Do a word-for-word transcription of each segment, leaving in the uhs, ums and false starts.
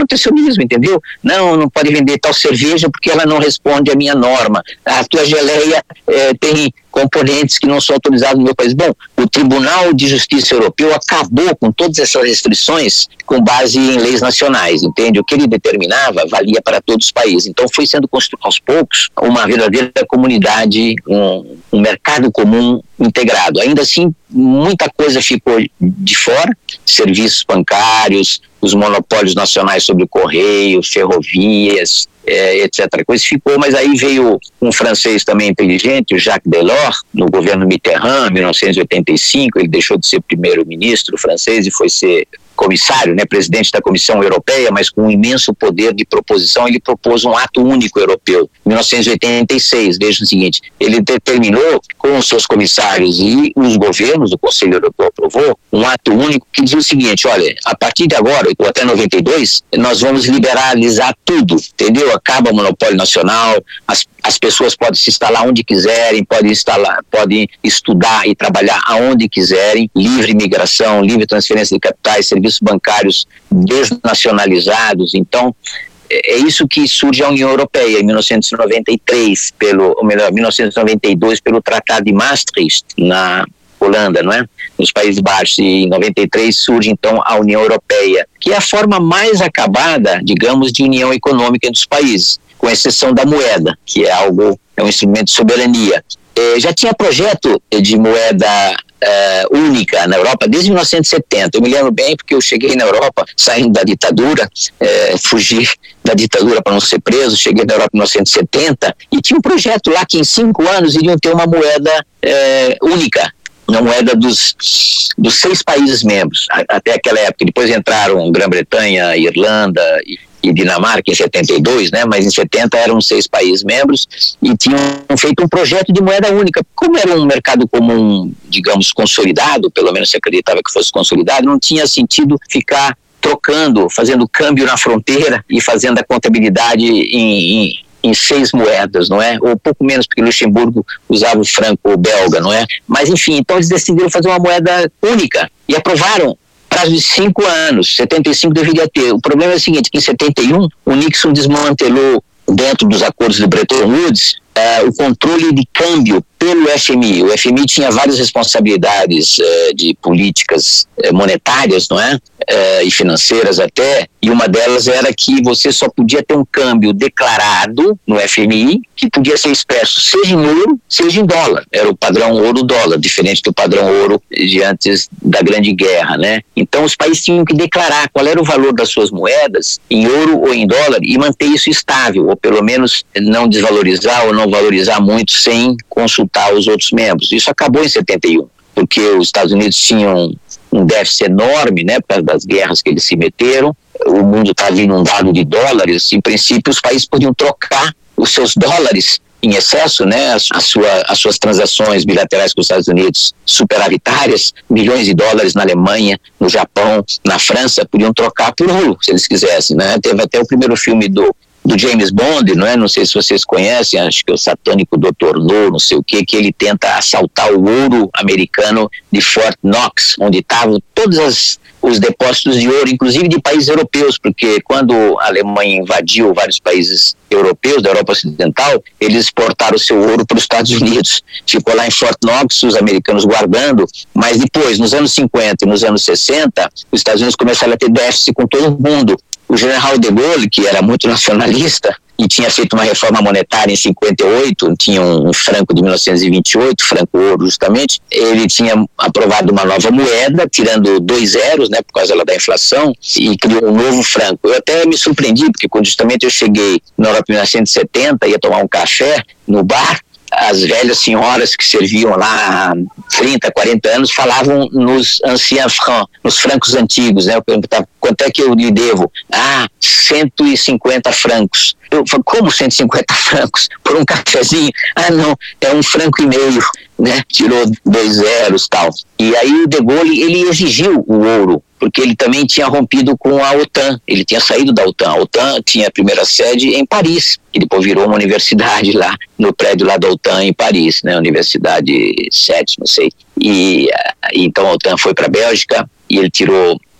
protecionismo, entendeu? Não, não pode vender tal cerveja porque ela não responde à minha norma. A tua geleia é, tem componentes que não são autorizados no meu país. Bom, o Tribunal de Justiça Europeu acabou com todas essas restrições com base em leis nacionais, entende? O que ele determinava valia para todos os países. Então foi sendo construído aos poucos uma verdadeira comunidade, um, um mercado comum integrado. Ainda assim, muita coisa ficou de fora, serviços bancários, os monopólios nacionais sobre o correio, ferrovias, é, etcétera. Coisa ficou, mas aí veio um francês também inteligente, o Jacques Delors, no governo Mitterrand, em mil novecentos e oitenta e cinco, ele deixou de ser primeiro-ministro francês e foi ser comissário, né, presidente da Comissão Europeia, mas com um imenso poder de proposição. Ele propôs um ato único europeu, em mil novecentos e oitenta e seis, veja o seguinte, ele determinou com os seus comissários e os governos, o Conselho Europeu aprovou, um ato único que dizia o seguinte, olha, a partir de agora, ou até noventa e dois, nós vamos liberalizar tudo, entendeu? Acaba o monopólio nacional, as, as pessoas podem se instalar onde quiserem, podem instalar, podem estudar e trabalhar aonde quiserem, livre migração, livre transferência de capitais, serviços bancários desnacionalizados. Então, é isso que surge a União Europeia em mil novecentos e noventa e três, pelo, ou melhor, mil novecentos e noventa e dois, pelo Tratado de Maastricht, na Holanda, não é? Nos Países Baixos, e em noventa e três surge então a União Europeia, que é a forma mais acabada, digamos, de união econômica entre os países, com exceção da moeda, que é algo, é um instrumento de soberania. Eh, já tinha projeto de moeda Uh, única na Europa desde mil novecentos e setenta. Eu me lembro bem porque eu cheguei na Europa saindo da ditadura, uh, fugi da ditadura para não ser preso, cheguei na Europa em mil novecentos e setenta e tinha um projeto lá que em cinco anos iriam ter uma moeda uh, única, uma moeda dos, dos seis países membros, a, até aquela época. Depois entraram Grã-Bretanha, Irlanda e e Dinamarca em setenta e dois, né? Mas em setenta eram seis países membros e tinham feito um projeto de moeda única. Como era um mercado comum, digamos, consolidado, pelo menos se acreditava que fosse consolidado, não tinha sentido ficar trocando, fazendo câmbio na fronteira e fazendo a contabilidade em, em, em seis moedas, não é? Ou pouco menos, porque Luxemburgo usava o franco belga, não é? Mas enfim, então eles decidiram fazer uma moeda única e aprovaram prazo de cinco anos, setenta e cinco deveria ter. O problema é o seguinte, que em setenta e um o Nixon desmantelou, dentro dos acordos de Bretton Woods, uh, o controle de câmbio pelo F M I. O F M I tinha várias responsabilidades uh, de políticas uh, monetárias, não é? Uh, e financeiras até, e uma delas era que você só podia ter um câmbio declarado no F M I, que podia ser expresso seja em ouro, seja em dólar. Era o padrão ouro-dólar, diferente do padrão ouro de antes da Grande Guerra, né? Então os países tinham que declarar qual era o valor das suas moedas, em ouro ou em dólar, e manter isso estável, ou pelo menos não desvalorizar ou não valorizar muito sem consultar os outros membros. Isso acabou em setenta e um, porque os Estados Unidos tinham um déficit enorme, né, por causa das guerras que eles se meteram, o mundo estava inundado de dólares, em princípio os países podiam trocar os seus dólares em excesso, né, as, a sua, as suas transações bilaterais com os Estados Unidos superavitárias, milhões de dólares na Alemanha, no Japão, na França, podiam trocar por ouro, se eles quisessem, né? Teve até o primeiro filme do do James Bond, não é? Não sei se vocês conhecem, acho que é o satânico doutor No, não sei o que, que ele tenta assaltar o ouro americano de Fort Knox, onde estavam todos as, os depósitos de ouro, inclusive de países europeus, porque quando a Alemanha invadiu vários países europeus, da Europa Ocidental, eles exportaram o seu ouro para os Estados Unidos. Ficou lá em Fort Knox, os americanos guardando, mas depois, nos anos cinquenta e nos anos sessenta, os Estados Unidos começaram a ter déficit com todo mundo. O general de Gaulle, que era muito nacionalista e tinha feito uma reforma monetária em cinquenta e oito, tinha um, um franco de mil novecentos e vinte e oito, franco ouro justamente, ele tinha aprovado uma nova moeda, tirando dois zeros, né, por causa da inflação, e criou um novo franco. Eu até me surpreendi, porque quando justamente eu cheguei na Europa em mil novecentos e setenta, ia tomar um café no bar, as velhas senhoras que serviam lá há trinta, quarenta anos falavam nos anciens francs, nos francos antigos, né? Eu perguntava, quanto é que eu lhe devo? Ah, cento e cinquenta francos. Eu falei, como cento e cinquenta francos? Por um cafezinho? Ah, não, é um franco e meio, né? Tirou dois zeros e tal. E aí o de Gaulle, ele exigiu o ouro, porque ele também tinha rompido com a OTAN, ele tinha saído da OTAN. A OTAN tinha a primeira sede em Paris, e depois virou uma universidade lá, no prédio lá da OTAN em Paris, né, Universidade sete, não sei. E então a OTAN foi para a Bélgica, e ele tirou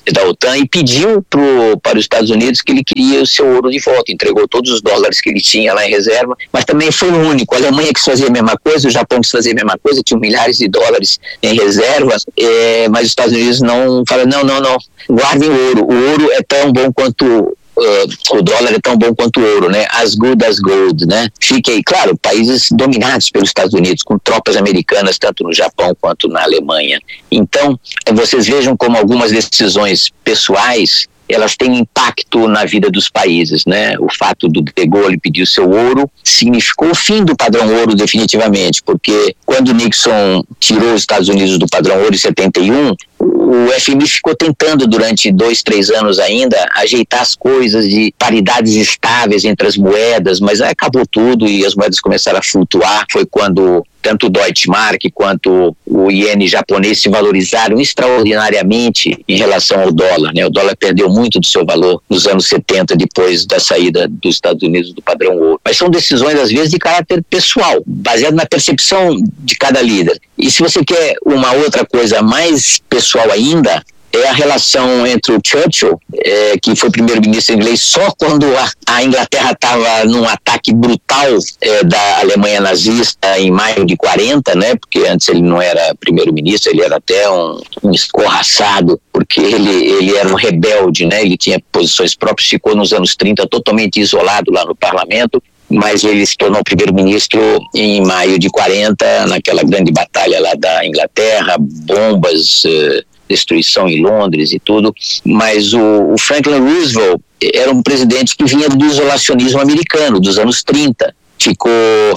da OTAN e pediu pro, para os Estados Unidos que ele queria o seu ouro de volta, entregou todos os dólares que ele tinha lá em reserva, mas também foi o único. A Alemanha quis fazer a mesma coisa, o Japão quis fazer a mesma coisa, tinha milhares de dólares em reserva, é, mas os Estados Unidos não falaram, não, não, não, guardem o ouro, o ouro é tão bom quanto Uh, o dólar é tão bom quanto o ouro, né? As good as gold, né? Fica aí, claro, países dominados pelos Estados Unidos, com tropas americanas, tanto no Japão quanto na Alemanha. Então, vocês vejam como algumas decisões pessoais, elas têm impacto na vida dos países, né? O fato do De Gaulle pedir o seu ouro significou o fim do padrão ouro definitivamente, porque quando Nixon tirou os Estados Unidos do padrão ouro em setenta e um, o F M I ficou tentando durante dois, três anos ainda ajeitar as coisas de paridades estáveis entre as moedas, mas aí acabou tudo e as moedas começaram a flutuar. Foi quando tanto o Deutschmark quanto o iene japonês se valorizaram extraordinariamente em relação ao dólar, né? O dólar perdeu muito do seu valor nos anos setenta, depois da saída dos Estados Unidos do padrão ouro. Mas são decisões, às vezes, de caráter pessoal, baseado na percepção de cada líder. E se você quer uma outra coisa mais pessoal ainda, é a relação entre o Churchill, é, que foi primeiro-ministro inglês só quando a, a Inglaterra estava num ataque brutal é, da Alemanha nazista em maio de quarenta, né? Porque antes ele não era primeiro-ministro, ele era até um, um escorraçado, porque ele, ele era um rebelde, né? Ele tinha posições próprias, ficou nos anos trinta totalmente isolado lá no parlamento, mas ele se tornou primeiro-ministro em maio de quarenta, naquela grande batalha lá da Inglaterra, bombas, eh, destruição em Londres e tudo, mas o, o Franklin Roosevelt era um presidente que vinha do isolacionismo americano, dos anos trinta, ficou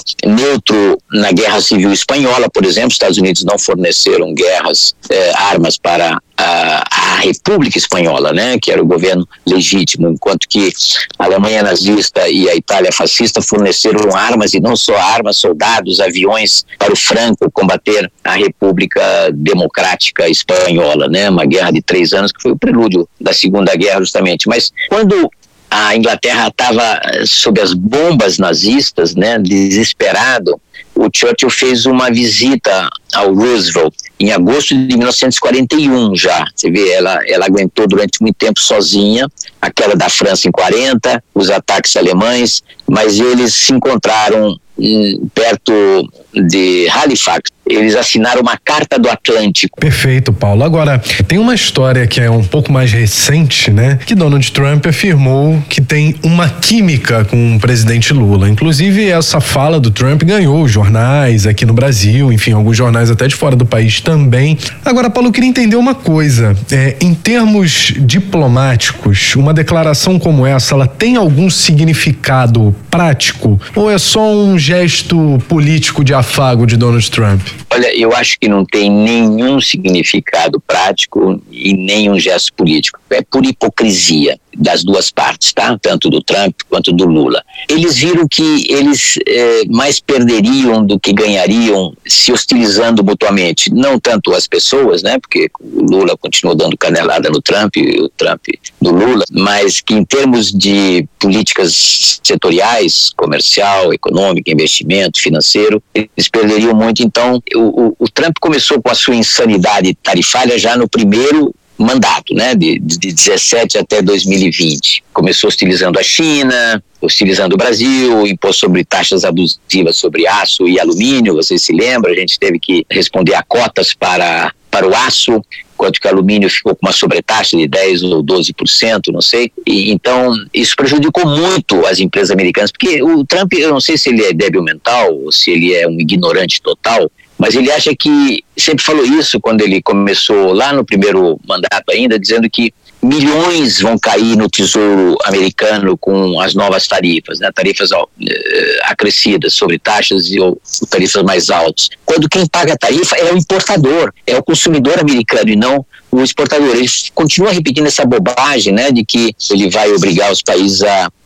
neutro na Guerra Civil Espanhola, por exemplo. Os Estados Unidos não forneceram guerras, eh, armas para a, a República Espanhola, né, que era o governo legítimo, enquanto que a Alemanha nazista e a Itália fascista forneceram armas, e não só armas, soldados, aviões para o Franco combater a República Democrática Espanhola, né, uma guerra de três anos que foi o prelúdio da Segunda Guerra justamente. Mas quando a Inglaterra estava sob as bombas nazistas, né, desesperado, o Churchill fez uma visita ao Roosevelt em agosto de mil novecentos e quarenta e um já. Você vê, ela, ela aguentou durante muito tempo sozinha, aquela da França em quarenta, os ataques alemães, mas eles se encontraram hum, perto de Halifax. Eles assinaram uma Carta do Atlântico. Perfeito, Paulo. Agora, tem uma história que é um pouco mais recente, né? Que Donald Trump afirmou que tem uma química com o presidente Lula. Inclusive, essa fala do Trump ganhou jornais aqui no Brasil, enfim, alguns jornais até de fora do país também. Agora, Paulo, eu queria entender uma coisa. É, em termos diplomáticos, uma declaração como essa, ela tem algum significado prático? Ou é só um gesto político de afago de Donald Trump? Olha, eu acho que não tem nenhum significado prático e nenhum gesto político. É por hipocrisia das duas partes, tá? Tanto do Trump quanto do Lula. Eles viram que eles eh, mais perderiam do que ganhariam se hostilizando mutuamente. Não tanto as pessoas, né? Porque o Lula continuou dando canelada no Trump e o Trump no Lula, mas que em termos de políticas setoriais, comercial, econômica, investimento, financeiro, eles perderiam muito. Então, o, o, o Trump começou com a sua insanidade tarifária já no primeiro mandato, né, de, de dezessete até dois mil e vinte. Começou hostilizando a China, hostilizando o Brasil, impôs sobre taxas abusivas sobre aço e alumínio. Vocês se lembram? A gente teve que responder a cotas para, para o aço, enquanto que o alumínio ficou com uma sobretaxa de dez ou doze por cento, não sei. E, então, isso prejudicou muito as empresas americanas, porque o Trump, eu não sei se ele é débil mental ou se ele é um ignorante total, mas ele acha que, sempre falou isso quando ele começou lá no primeiro mandato ainda, dizendo que milhões vão cair no Tesouro americano com as novas tarifas, né? Tarifas ó, acrescidas sobre taxas e ou, tarifas mais altas. Quando quem paga a tarifa é o importador, é o consumidor americano e não o exportador. Ele continua repetindo essa bobagem, né, de que ele vai obrigar os países a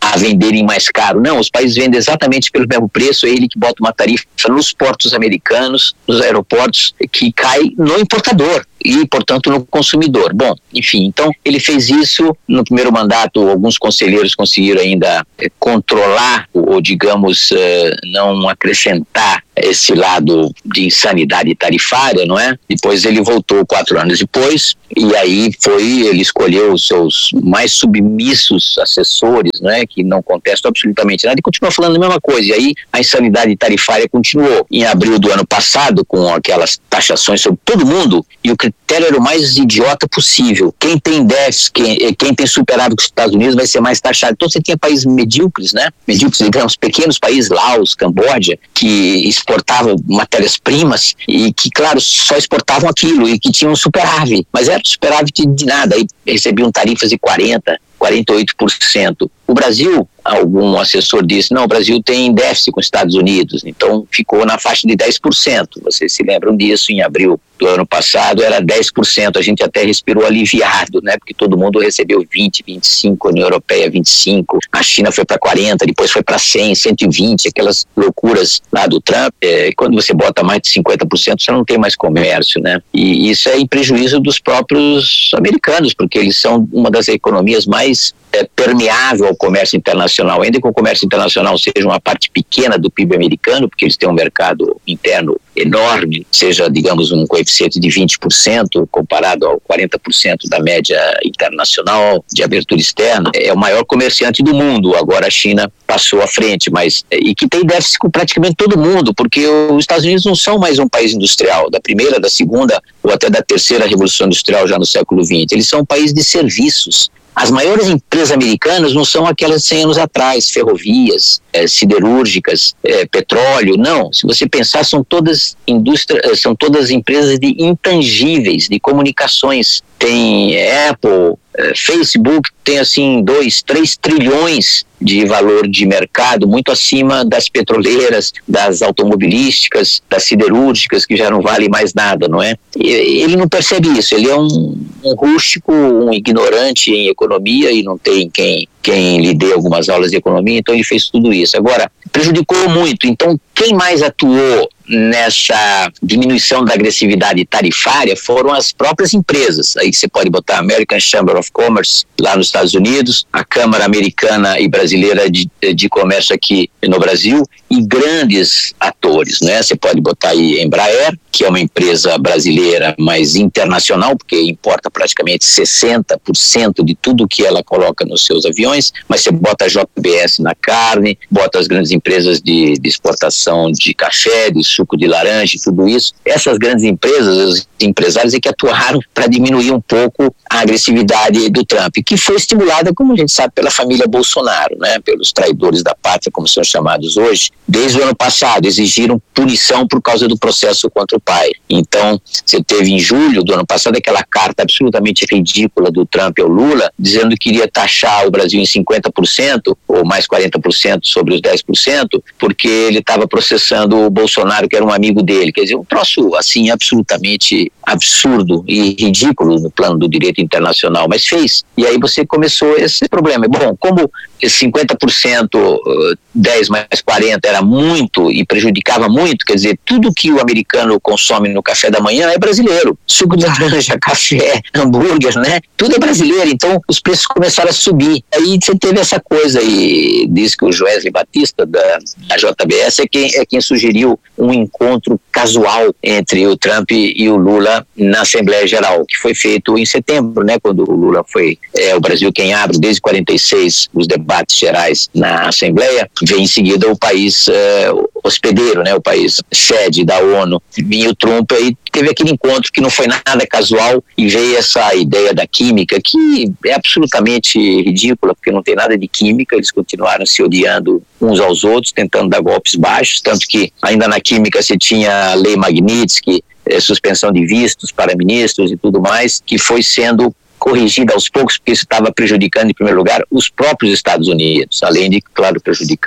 a venderem mais caro. Não, os países vendem exatamente pelo mesmo preço, é ele que bota uma tarifa nos portos americanos, nos aeroportos, que cai no importador e, portanto, no consumidor. Bom, enfim, então ele fez isso no primeiro mandato. Alguns conselheiros conseguiram ainda eh, controlar ou, digamos, eh, não acrescentar esse lado de insanidade tarifária, não é? Depois ele voltou quatro anos depois e aí foi, ele escolheu os seus mais submissos assessores, não é? Que não contestam absolutamente nada e continuam falando a mesma coisa. E aí a insanidade tarifária continuou. Em abril do ano passado, com aquelas taxações sobre todo mundo, e o critério era o mais idiota possível. Quem tem déficit, quem, quem tem superávit com os Estados Unidos vai ser mais taxado. Então você tinha países medíocres, né? Medíocres, digamos, pequenos países, Laos, Camboja, que exportavam matérias-primas e que, claro, só exportavam aquilo e que tinham superávit, mas era superávit de nada, aí recebiam tarifas de quarenta por cento, quarenta e oito por cento. O Brasil, algum assessor disse, não, o Brasil tem déficit com os Estados Unidos, então ficou na faixa de dez por cento. Vocês se lembram disso? Em abril do ano passado era dez por cento, a gente até respirou aliviado, né? Porque todo mundo recebeu vinte, vinte e cinco, a União Europeia vinte e cinco, a China foi para quarenta, depois foi para cem, cento e vinte, aquelas loucuras lá do Trump. É, quando você bota mais de cinquenta por cento, você não tem mais comércio, né? E isso é em prejuízo dos próprios americanos, porque eles são uma das economias mais é, permeável ao comércio internacional, ainda que o comércio internacional seja uma parte pequena do P I B americano, porque eles têm um mercado interno enorme, seja, digamos, um coeficiente de vinte por cento comparado ao quarenta por cento da média internacional de abertura externa, é o maior comerciante do mundo. Agora a China passou à frente, mas e que tem déficit com praticamente todo mundo, porque os Estados Unidos não são mais um país industrial, da primeira, da segunda ou até da terceira revolução industrial já no século vinte, eles são um país de serviços. As maiores empresas americanas não são aquelas de cem anos atrás, ferrovias, é, siderúrgicas, é, petróleo, não. Se você pensar, são todas indústrias, são todas empresas de intangíveis, de comunicações. Tem Apple, é, Facebook, tem assim dois, três trilhões de valor de mercado, muito acima das petroleiras, das automobilísticas, das siderúrgicas, que já não valem mais nada, não é? E ele não percebe isso, ele é um, um rústico, um ignorante em economia e não tem quem, quem lhe dê algumas aulas de economia, então ele fez tudo isso. Agora, prejudicou muito, então quem mais atuou nessa diminuição da agressividade tarifária foram as próprias empresas. Aí você pode botar a American Chamber of Commerce lá nos Estados Unidos, a Câmara Americana e Brasileira de, de Comércio aqui no Brasil e grandes atores, né? Você pode botar aí a Embraer, que é uma empresa brasileira, mas internacional, porque importa praticamente sessenta por cento de tudo que ela coloca nos seus aviões, mas você bota a J B S na carne, bota as grandes empresas de, de exportação de café, de suco de laranja e tudo isso. Essas grandes empresas, os empresários é que atuaram para diminuir um pouco a agressividade do Trump, que foi estimulada, como a gente sabe, pela família Bolsonaro, né? Pelos traidores da pátria, como são chamados hoje. Desde o ano passado, exigiram punição por causa do processo contra o pai. Então, você teve em julho do ano passado aquela carta absolutamente ridícula do Trump ao Lula, dizendo que iria taxar o Brasil em cinquenta por cento, ou mais quarenta por cento sobre os dez por cento, porque ele estava processando o Bolsonaro, que era um amigo dele. Quer dizer, um troço, assim, absolutamente absurdo e ridículo no plano do direito internacional, mas fez. E aí você começou esse problema. Bom, como cinquenta por cento, dez mais quarenta era muito e prejudicava muito, quer dizer, tudo que o americano consome no café da manhã é brasileiro. Suco de laranja, café, hambúrguer, né? Tudo é brasileiro, então os preços começaram a subir. Aí você teve essa coisa aí, diz que o Joesley Batista da, da J B S é quem, é quem sugeriu um encontro casual entre o Trump e o Lula na Assembleia Geral, que foi feito em setembro, né? Quando o Lula foi, é o Brasil quem abre desde quarenta e seis os debates gerais na Assembleia, vem em seguida o país é, hospedeiro, né? O país sede da ONU. E o Trump aí teve aquele encontro que não foi nada casual e veio essa ideia da química, que é absolutamente ridícula, porque não tem nada de química, eles continuaram se odiando uns aos outros, tentando dar golpes baixos, tanto que ainda na química você tinha a lei Magnitsky, é, suspensão de vistos para ministros e tudo mais, que foi sendo corrigida aos poucos, porque isso estava prejudicando, em primeiro lugar, os próprios Estados Unidos, além de, claro, prejudicar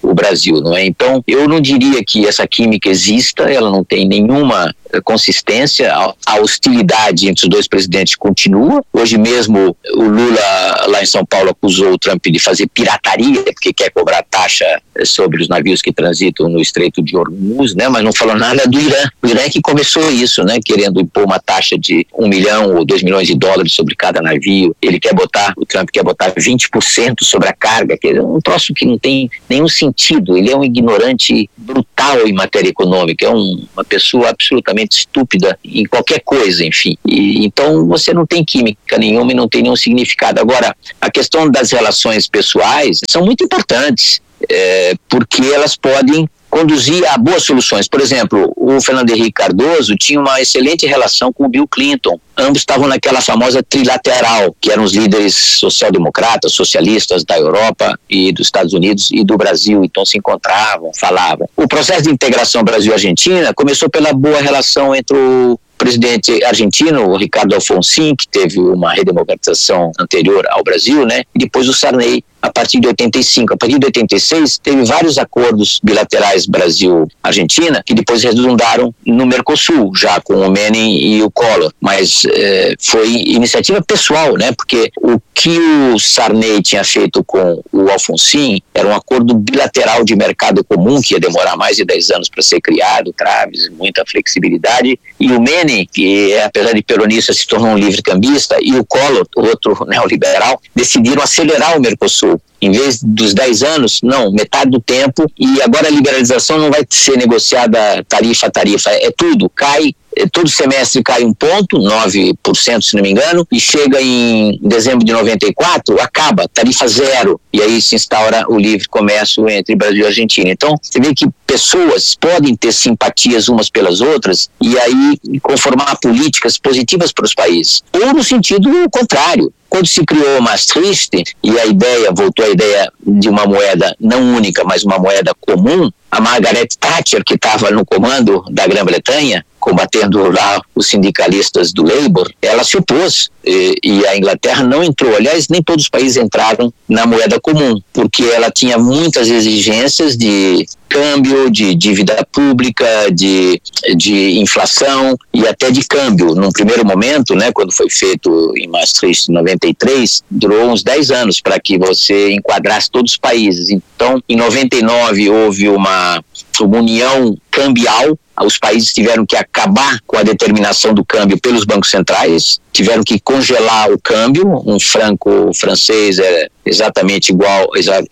o Brasil, não é? Então, eu não diria que essa química exista, ela não tem nenhuma consistência, a hostilidade entre os dois presidentes continua. Hoje mesmo o Lula lá em São Paulo acusou o Trump de fazer pirataria, porque quer cobrar taxa sobre os navios que transitam no Estreito de Hormuz, né? Mas não falou nada do Irã. O Irã é que começou isso, né? Querendo impor uma taxa de um milhão ou dois milhões de dólares sobre cada navio. Ele quer botar, o Trump quer botar vinte por cento sobre a carga, que é um troço que não tem nenhum sentido. Ele é um ignorante brutal em matéria econômica, é um, uma pessoa absolutamente estúpida em qualquer coisa, enfim. E, então você não tem química nenhuma e não tem nenhum significado. Agora, a questão das relações pessoais são muito importantes, é, porque elas podem conduzir a boas soluções. Por exemplo, o Fernando Henrique Cardoso tinha uma excelente relação com o Bill Clinton. Ambos estavam naquela famosa trilateral, que eram os líderes social-democratas, socialistas da Europa e dos Estados Unidos e do Brasil. Então se encontravam, falavam. O processo de integração Brasil-Argentina começou pela boa relação entre o presidente argentino, o Ricardo Alfonsín, que teve uma redemocratização anterior ao Brasil, né? E depois o Sarney, a partir de oitenta e cinco. A partir de oitenta e seis, teve vários acordos bilaterais Brasil-Argentina, que depois redundaram no Mercosul, já com o Menem e o Collor. Mas eh, foi iniciativa pessoal, né? Porque o que o Sarney tinha feito com o Alfonsín era um acordo bilateral de mercado comum, que ia demorar mais de dez anos para ser criado, traves, muita flexibilidade. E o Menem, que apesar de peronista se tornou um livre-cambista, e o Collor, outro neoliberal, decidiram acelerar o Mercosul. Em vez dos dez anos, não, metade do tempo, e agora a liberalização não vai ser negociada tarifa a tarifa, é tudo, cai, todo semestre cai um ponto, nove por cento se não me engano, e chega em dezembro de noventa e quatro, acaba, tarifa zero, e aí se instaura o livre comércio entre Brasil e Argentina. Então, você vê que pessoas podem ter simpatias umas pelas outras e aí conformar políticas positivas para os países, ou no sentido contrário. Quando se criou o Maastricht e a ideia, voltou a ideia de uma moeda não única, mas uma moeda comum, a Margaret Thatcher, que estava no comando da Grã-Bretanha, combatendo lá os sindicalistas do Labour, ela se opôs e, e a Inglaterra não entrou. Aliás, nem todos os países entraram na moeda comum, porque ela tinha muitas exigências de câmbio, de dívida pública, de, de inflação e até de câmbio. Num primeiro momento, né, quando foi feito em Maastricht em noventa e três, durou uns dez anos para que você enquadrasse todos os países. Então, em noventa e nove houve uma, uma união cambial. Os países tiveram que acabar com a determinação do câmbio pelos bancos centrais, tiveram que congelar o câmbio. Um franco francês é exatamente igual,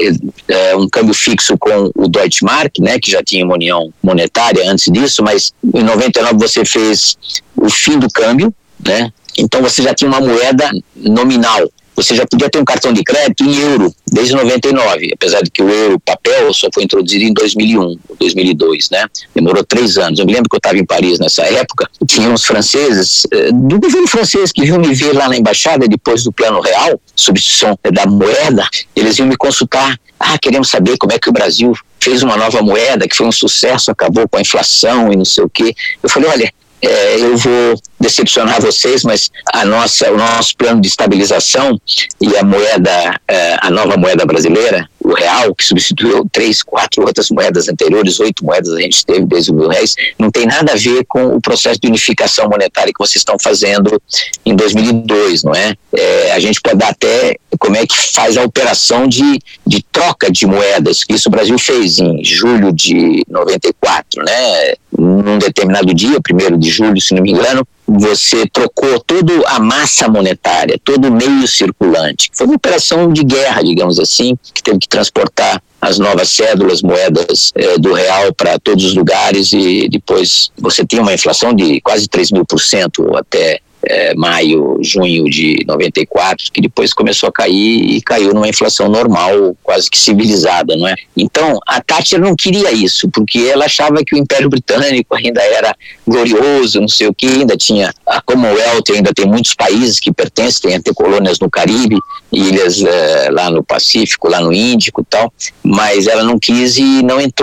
é um câmbio fixo com o Deutsche Mark, né, que já tinha uma união monetária antes disso, mas em noventa e nove você fez o fim do câmbio, né? Então você já tinha uma moeda nominal. Você já podia ter um cartão de crédito em euro desde noventa e nove, apesar de que o euro papel só foi introduzido em dois mil e um, dois mil e dois, né? Demorou três anos. Eu me lembro que eu estava em Paris nessa época, tinha uns franceses, do governo francês, que vinham me ver lá na embaixada depois do Plano Real, substituição da moeda. Eles iam me consultar. Ah, queremos saber como é que o Brasil fez uma nova moeda, que foi um sucesso, acabou com a inflação e não sei o quê. Eu falei, olha, É, eu vou decepcionar vocês, mas a nossa, o nosso plano de estabilização e a moeda, a nova moeda brasileira, o real, que substituiu três, quatro outras moedas anteriores, oito moedas a gente teve desde o mil réis, não tem nada a ver com o processo de unificação monetária que vocês estão fazendo em dois mil e dois, não é? É, a gente pode dar até como é que faz a operação de, de troca de moedas, que isso o Brasil fez em julho de noventa e quatro, né? Num determinado dia, primeiro de julho, se não me engano, você trocou toda a massa monetária, todo o meio circulante. Foi uma operação de guerra, digamos assim, que teve que transportar as novas cédulas, moedas eh, do real para todos os lugares, e depois você tinha uma inflação de quase três mil por cento até É, maio, junho de noventa e quatro, que depois começou a cair e caiu numa inflação normal, quase que civilizada, não é? Então, a Thatcher não queria isso, porque ela achava que o Império Britânico ainda era glorioso, não sei o que, ainda tinha a Commonwealth, ainda tem muitos países que pertencem, tem até colônias no Caribe, ilhas é, lá no Pacífico, lá no Índico e tal, mas ela não quis e não entrou.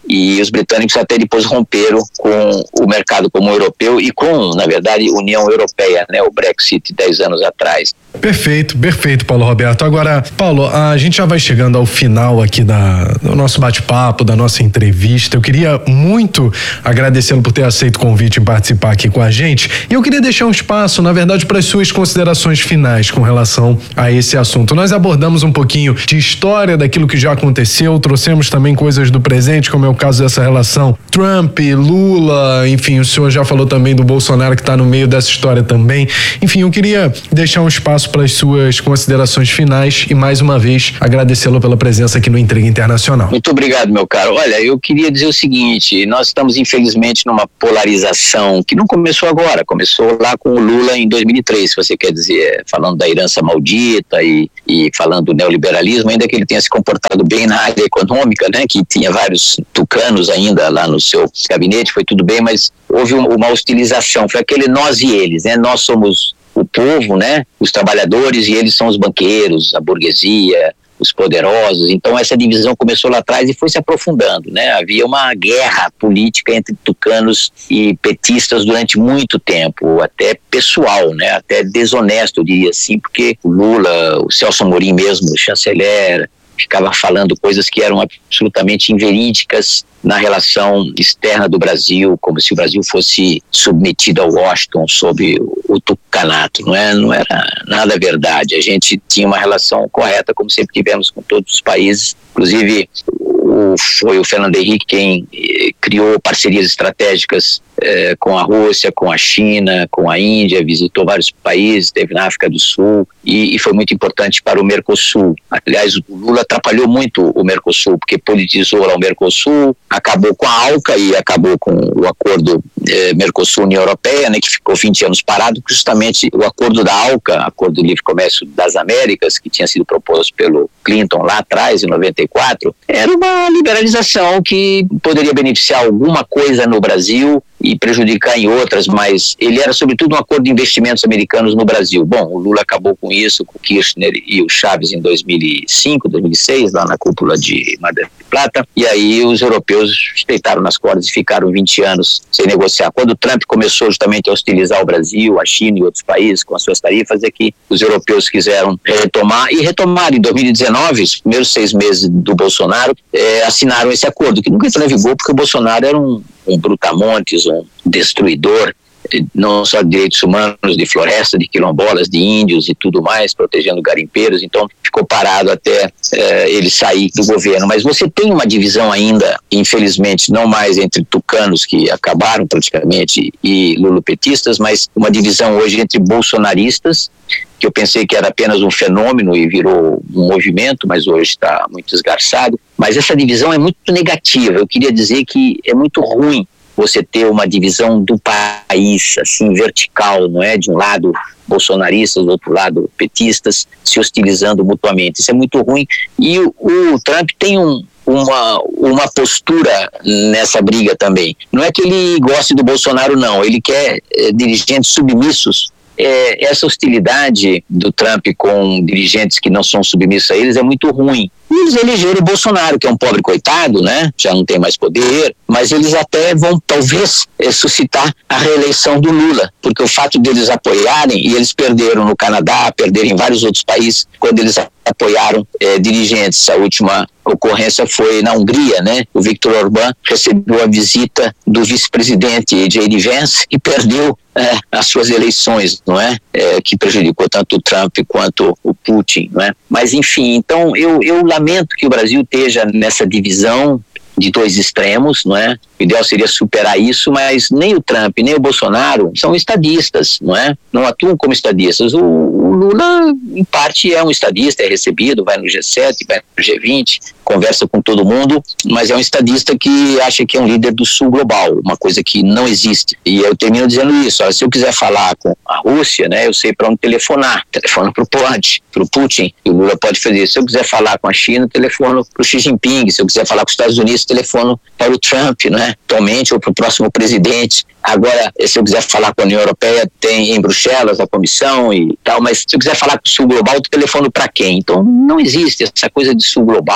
e os britânicos até depois romperam com o mercado comum europeu e com, na verdade, União Europeia, né, o Brexit dez anos atrás. Perfeito, perfeito, Paulo Roberto. Agora, Paulo, a gente já vai chegando ao final aqui da, do nosso bate-papo, da nossa entrevista. Eu queria muito agradecê-lo por ter aceito o convite em participar aqui com a gente. E eu queria deixar um espaço, na verdade, para as suas considerações finais com relação a esse assunto. Nós abordamos um pouquinho de história daquilo que já aconteceu, trouxemos também coisas do presente, como é o caso dessa relação Trump, Lula, enfim, o senhor já falou também do Bolsonaro que está no meio dessa história também. Enfim, eu queria deixar um espaço para as suas considerações finais e mais uma vez agradecê-lo pela presença aqui no Intriga Internacional. Muito obrigado, meu caro. Olha, eu queria dizer o seguinte, nós estamos infelizmente numa polarização que não começou agora, começou lá com o Lula em dois mil e três, se você quer dizer, falando da herança maldita e, e falando do neoliberalismo, ainda que ele tenha se comportado bem na área econômica, né, que tinha vários tucanos ainda lá no seu gabinete, foi tudo bem, mas houve uma hostilização, foi aquele nós e eles, né, nós somos o povo, né, os trabalhadores, e eles são os banqueiros, a burguesia, os poderosos. Então essa divisão começou lá atrás e foi se aprofundando, né? Havia uma guerra política entre tucanos e petistas durante muito tempo, até pessoal, né? Até desonesto, eu diria assim, porque o Lula, o Celso Amorim mesmo, o chanceler, ficava falando coisas que eram absolutamente inverídicas na relação externa do Brasil, como se o Brasil fosse submetido a Washington sob o tucanato. Não é, não era nada verdade. A gente tinha uma relação correta, como sempre tivemos com todos os países, inclusive o, foi o Fernando Henrique quem eh, criou parcerias estratégicas eh, com a Rússia, com a China, com a Índia, visitou vários países, esteve na África do Sul e, e foi muito importante para o Mercosul. Aliás, o Lula atrapalhou muito o Mercosul, porque politizou lá o Mercosul, acabou com a ALCA e acabou com o acordo eh, Mercosul-União Europeia, né, que ficou vinte anos parado, justamente o acordo da ALCA, Acordo de Livre Comércio das Américas, que tinha sido proposto pelo Clinton lá atrás, em noventa e quatro, era uma liberalização que poderia beneficiar alguma coisa no Brasil e prejudicar em outras, mas ele era sobretudo um acordo de investimentos americanos no Brasil. Bom, o Lula acabou com isso, com o Kirchner e o Chaves em dois mil e cinco, dois mil e seis, lá na cúpula de Madeira de Plata, e aí os europeus deitaram nas cordas e ficaram vinte anos sem negociar. Quando o Trump começou justamente a hostilizar o Brasil, a China e outros países com as suas tarifas, é que os europeus quiseram retomar, e retomaram em dois mil e dezenove, os primeiros seis meses do Bolsonaro, eh, assinaram esse acordo, que nunca entrou em vigor porque o Bolsonaro era um um brutamontes, um destruidor, não só de direitos humanos, de floresta, de quilombolas, de índios e tudo mais, protegendo garimpeiros. Então ficou parado até eh, ele sair do governo. Mas você tem uma divisão ainda, infelizmente, não mais entre tucanos, que acabaram praticamente, e lulopetistas, mas uma divisão hoje entre bolsonaristas, que eu pensei que era apenas um fenômeno e virou um movimento, mas hoje está muito esgarçado. Mas essa divisão é muito negativa. Eu queria dizer que é muito ruim você ter uma divisão do país, assim, vertical, não é? De um lado bolsonaristas, do outro lado petistas, se hostilizando mutuamente. Isso é muito ruim. E o, o Trump tem um, uma, uma postura nessa briga também. Não é que ele goste do Bolsonaro, não. Ele quer é, dirigentes submissos. É, essa hostilidade do Trump com dirigentes que não são submissos a eles é muito ruim. E eles elegeram o Bolsonaro, que é um pobre coitado, né? Já não tem mais poder, mas eles até vão, talvez, é, suscitar a reeleição do Lula, porque o fato deles apoiarem, e eles perderam no Canadá, perderam em vários outros países, quando eles apoiaram é, dirigentes. A última ocorrência foi na Hungria, né? O Viktor Orbán recebeu a visita do vice-presidente J D Vance e perdeu é, as suas eleições, não é? é? Que prejudicou tanto o Trump quanto o Putin, não é? Mas enfim, então eu, eu lamento que o Brasil esteja nessa divisão de dois extremos, não é? O ideal seria superar isso, mas nem o Trump, nem o Bolsonaro são estadistas, não é? Não atuam como estadistas. O, o Lula, em parte, é um estadista, é recebido, vai no G sete, vai no G vinte, conversa com todo mundo, mas é um estadista que acha que é um líder do sul global, uma coisa que não existe. E eu termino dizendo isso, ó, se eu quiser falar com a Rússia, né, eu sei para onde telefonar, telefono para o Putin, para o Putin, e o Lula pode fazer isso. Se eu quiser falar com a China, telefono para o Xi Jinping. Se eu quiser falar com os Estados Unidos, telefono para o Trump, né, atualmente, ou para o próximo presidente. Agora, se eu quiser falar com a União Europeia, tem em Bruxelas a comissão e tal, mas se eu quiser falar com o sul global, eu telefono para quem? Então, não existe essa coisa de sul global.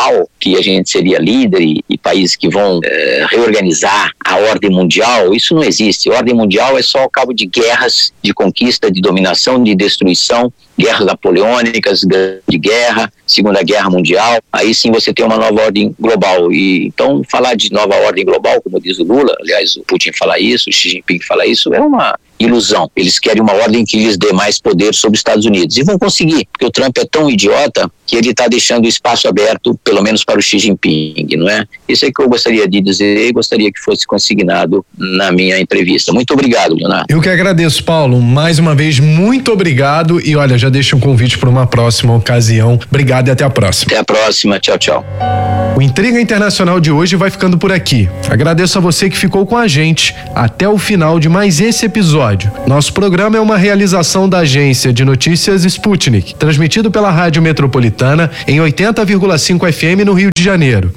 que a gente seria líder e, e países que vão é, reorganizar a ordem mundial. Isso não existe. A ordem mundial é só ao cabo de guerras, de conquista, de dominação, de destruição, guerras napoleônicas, de guerra, Segunda Guerra Mundial. Aí sim você tem uma nova ordem global. E então falar de nova ordem global, como diz o Lula, aliás o Putin fala isso, o Xi Jinping fala isso, é uma ilusão. Eles querem uma ordem que lhes dê mais poder sobre os Estados Unidos. E vão conseguir, porque o Trump é tão idiota que ele está deixando o espaço aberto, pelo menos para o Xi Jinping, não é? Isso é que eu gostaria de dizer e gostaria que fosse consignado na minha entrevista. Muito obrigado, Leonardo. Eu que agradeço, Paulo. Mais uma vez, muito obrigado. E olha, já deixo um convite para uma próxima ocasião. Obrigado e até a próxima. Até a próxima. Tchau, tchau. O Intriga Internacional de hoje vai ficando por aqui. Agradeço a você que ficou com a gente até o final de mais esse episódio. Nosso programa é uma realização da agência de notícias Sputnik, transmitido pela Rádio Metropolitana em oitenta vírgula cinco F M no Rio de Janeiro.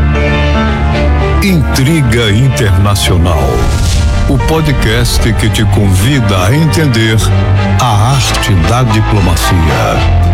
Intriga Internacional, o podcast que te convida a entender a arte da diplomacia.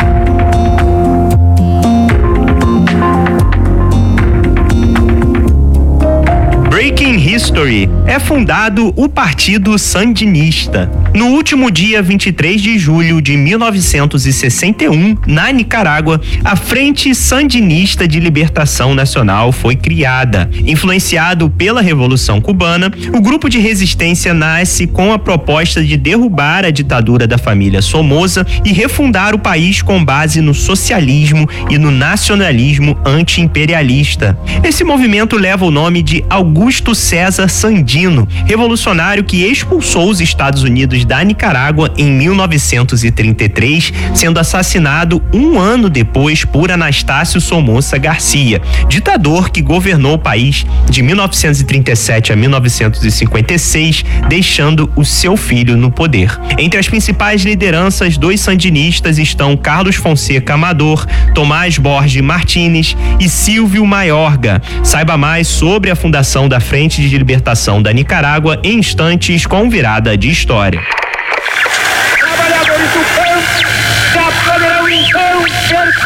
Breaking History. É fundado o Partido Sandinista. No último dia vinte e três de julho de mil novecentos e sessenta e um, na Nicarágua, a Frente Sandinista de Libertação Nacional foi criada. Influenciado pela Revolução Cubana, o grupo de resistência nasce com a proposta de derrubar a ditadura da família Somoza e refundar o país com base no socialismo e no nacionalismo anti-imperialista. Esse movimento leva o nome de Augusto César Sandino, revolucionário que expulsou os Estados Unidos da Nicarágua em mil novecentos e trinta e três, sendo assassinado um ano depois por Anastácio Somoza Garcia, ditador que governou o país de mil novecentos e trinta e sete a mil novecentos e cinquenta e seis, deixando o seu filho no poder. Entre as principais lideranças dos sandinistas estão Carlos Fonseca Amador, Tomás Borges Martínez e Silvio Mayorga. Saiba mais sobre a fundação da Frente de Libertação da Nicarágua em instantes com virada de história. Trabalhadores do campo já poderão então ser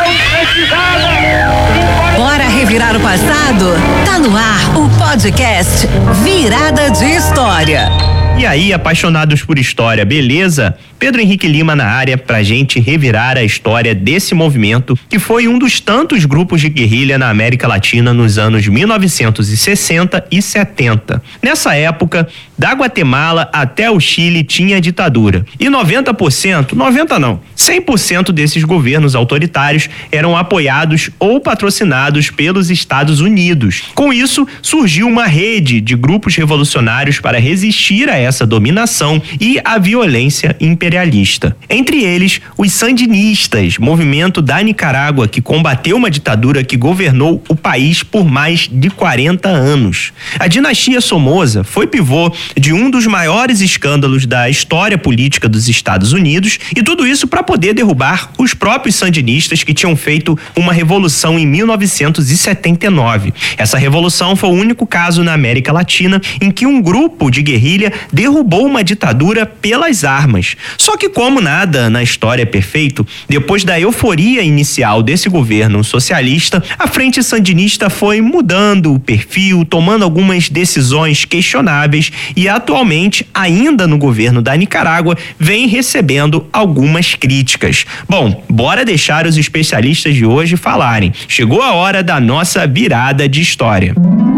concretizados. Bora revirar o passado? Tá no ar o podcast Virada de História. E aí, apaixonados por história, beleza? Pedro Henrique Lima na área pra gente revirar a história desse movimento que foi um dos tantos grupos de guerrilha na América Latina nos anos mil novecentos e sessenta e setenta. Nessa época, da Guatemala até o Chile tinha ditadura. E noventa por cento, noventa não, cem por cento desses governos autoritários eram apoiados ou patrocinados pelos Estados Unidos. Com isso, surgiu uma rede de grupos revolucionários para resistir a essa dominação e a violência imperialista. Entre eles, os sandinistas, movimento da Nicarágua que combateu uma ditadura que governou o país por mais de quarenta anos. A dinastia Somoza foi pivô de um dos maiores escândalos da história política dos Estados Unidos, e tudo isso para poder derrubar os próprios sandinistas que tinham feito uma revolução em mil novecentos e setenta e nove. Essa revolução foi o único caso na América Latina em que um grupo de guerrilha derrubou uma ditadura pelas armas. Só que, como nada na história é perfeito, depois da euforia inicial desse governo socialista, a Frente Sandinista foi mudando o perfil, tomando algumas decisões questionáveis e atualmente, ainda no governo da Nicarágua, vem recebendo algumas críticas. Bom, bora deixar os especialistas de hoje falarem. Chegou a hora da nossa virada de história.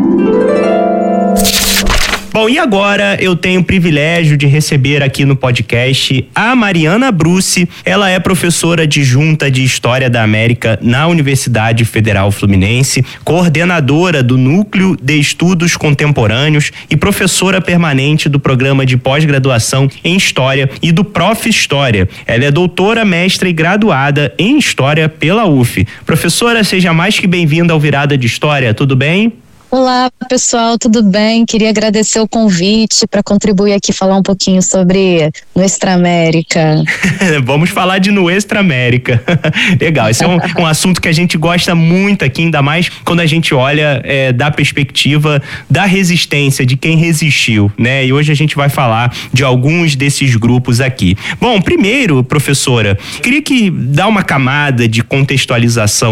Bom, e agora eu tenho o privilégio de receber aqui no podcast a Mariana Bruce. Ela é professora adjunta de História da América na Universidade Federal Fluminense, coordenadora do Núcleo de Estudos Contemporâneos e professora permanente do Programa de Pós-Graduação em História e do Prof. História. Ela é doutora, mestra e graduada em História pela U F. Professora, seja mais que bem-vinda ao Virada de História, tudo bem? Olá, pessoal, tudo bem? Queria agradecer o convite para contribuir aqui, falar um pouquinho sobre Nuestra América. Vamos falar de Nuestra América. Legal, esse é um, um assunto que a gente gosta muito aqui, ainda mais quando a gente olha é, da perspectiva da resistência, de quem resistiu, né? E hoje a gente vai falar de alguns desses grupos aqui. Bom, primeiro, professora, queria que dá uma camada de contextualização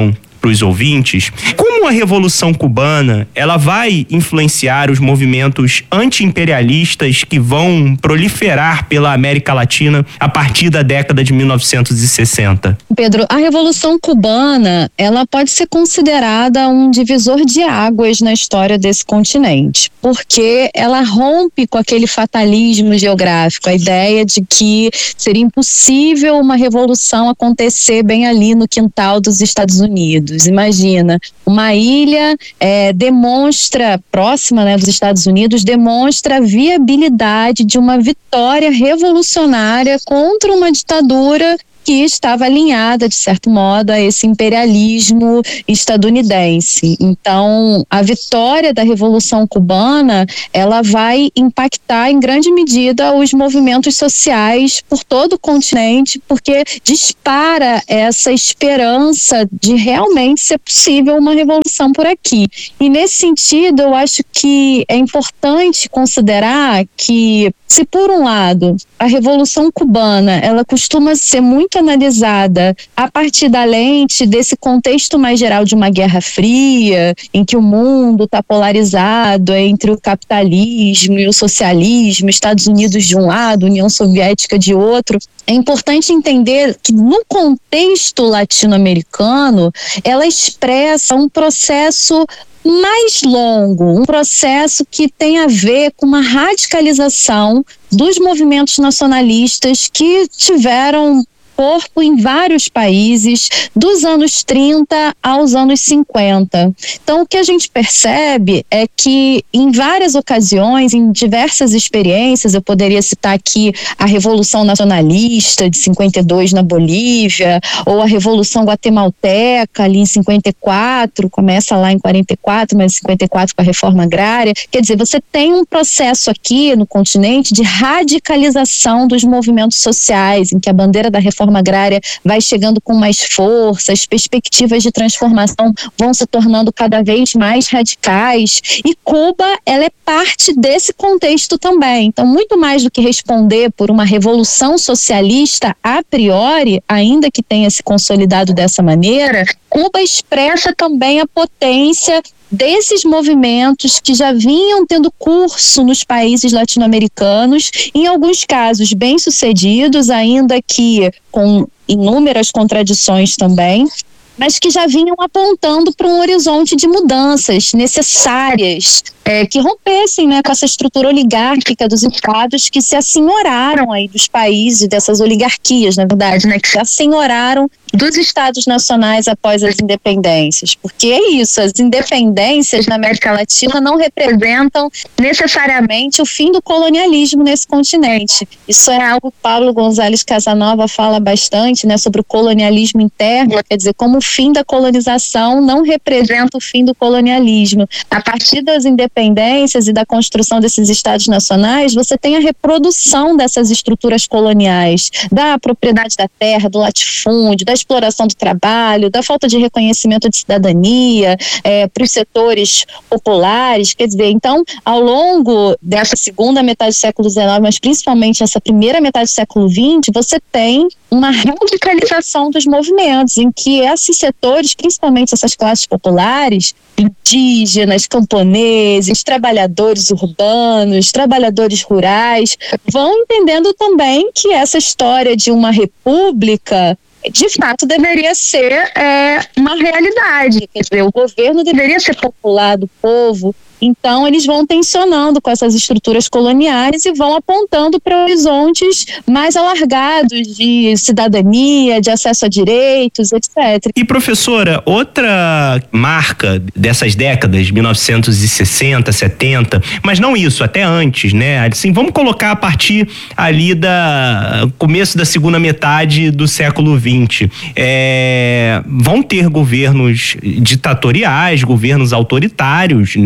para os ouvintes, como a Revolução Cubana ela vai influenciar os movimentos anti-imperialistas que vão proliferar pela América Latina a partir da década de mil novecentos e sessenta? Pedro, a Revolução Cubana, ela pode ser considerada um divisor de águas na história desse continente, porque ela rompe com aquele fatalismo geográfico, a ideia de que seria impossível uma revolução acontecer bem ali no quintal dos Estados Unidos. Imagina, uma ilha é, demonstra, próxima, né, dos Estados Unidos, demonstra a viabilidade de uma vitória revolucionária contra uma ditadura que estava alinhada, de certo modo, a esse imperialismo estadunidense. Então, a vitória da Revolução Cubana, ela vai impactar em grande medida os movimentos sociais por todo o continente, porque dispara essa esperança de realmente ser possível uma revolução por aqui. E nesse sentido, eu acho que é importante considerar que, se por um lado, a Revolução Cubana, ela costuma ser muito analisada a partir da lente desse contexto mais geral de uma guerra fria, em que o mundo está polarizado entre o capitalismo e o socialismo, Estados Unidos de um lado, União Soviética de outro. É importante entender que no contexto latino-americano, ela expressa um processo mais longo, um processo que tem a ver com uma radicalização dos movimentos nacionalistas que tiveram corpo em vários países, dos anos trinta aos anos cinquenta. Então, o que a gente percebe é que, em várias ocasiões, em diversas experiências, eu poderia citar aqui a Revolução Nacionalista de cinquenta e dois na Bolívia, ou a Revolução Guatemalteca ali em cinquenta e quatro, começa lá em quarenta e quatro, mas em cinquenta e quatro com a Reforma Agrária. Quer dizer, você tem um processo aqui no continente de radicalização dos movimentos sociais, em que a bandeira da Reforma Reforma agrária vai chegando com mais força, as perspectivas de transformação vão se tornando cada vez mais radicais, e Cuba, ela é parte desse contexto também. Então, muito mais do que responder por uma revolução socialista a priori, ainda que tenha se consolidado dessa maneira, Cuba expressa também a potência desses movimentos que já vinham tendo curso nos países latino-americanos, em alguns casos bem-sucedidos, ainda que com inúmeras contradições também, mas que já vinham apontando para um horizonte de mudanças necessárias, é, que rompessem, né, com essa estrutura oligárquica dos estados que se assenhoraram aí dos países, dessas oligarquias, na verdade, né, que se assenhoraram dos estados nacionais após as independências. Porque é isso, as independências na América Latina não representam necessariamente o fim do colonialismo nesse continente. Isso é algo que Pablo González Casanova fala bastante, né, sobre o colonialismo interno, quer dizer, como o fim da colonização não representa o fim do colonialismo. A partir das independências e da construção desses estados nacionais, você tem a reprodução dessas estruturas coloniais, da propriedade da terra, do latifúndio, da exploração do trabalho, da falta de reconhecimento de cidadania é, para os setores populares. Quer dizer, então, ao longo dessa segunda metade do século dezenove, mas principalmente essa primeira metade do século vinte, você tem uma radicalização dos movimentos, em que esses setores, principalmente essas classes populares, indígenas, camponeses, trabalhadores urbanos, trabalhadores rurais, vão entendendo também que essa história de uma república de fato deveria ser é, uma realidade, quer dizer, o governo deveria ser popular do povo. Então, eles vão tensionando com essas estruturas coloniais e vão apontando para horizontes mais alargados de cidadania, de acesso a direitos, etcétera. E, professora, outra marca dessas décadas, mil novecentos e sessenta, setenta, mas não isso, até antes, né? Assim, vamos colocar a partir ali da começo da segunda metade do século vinte. É, vão ter governos ditatoriais, governos autoritários, né? Na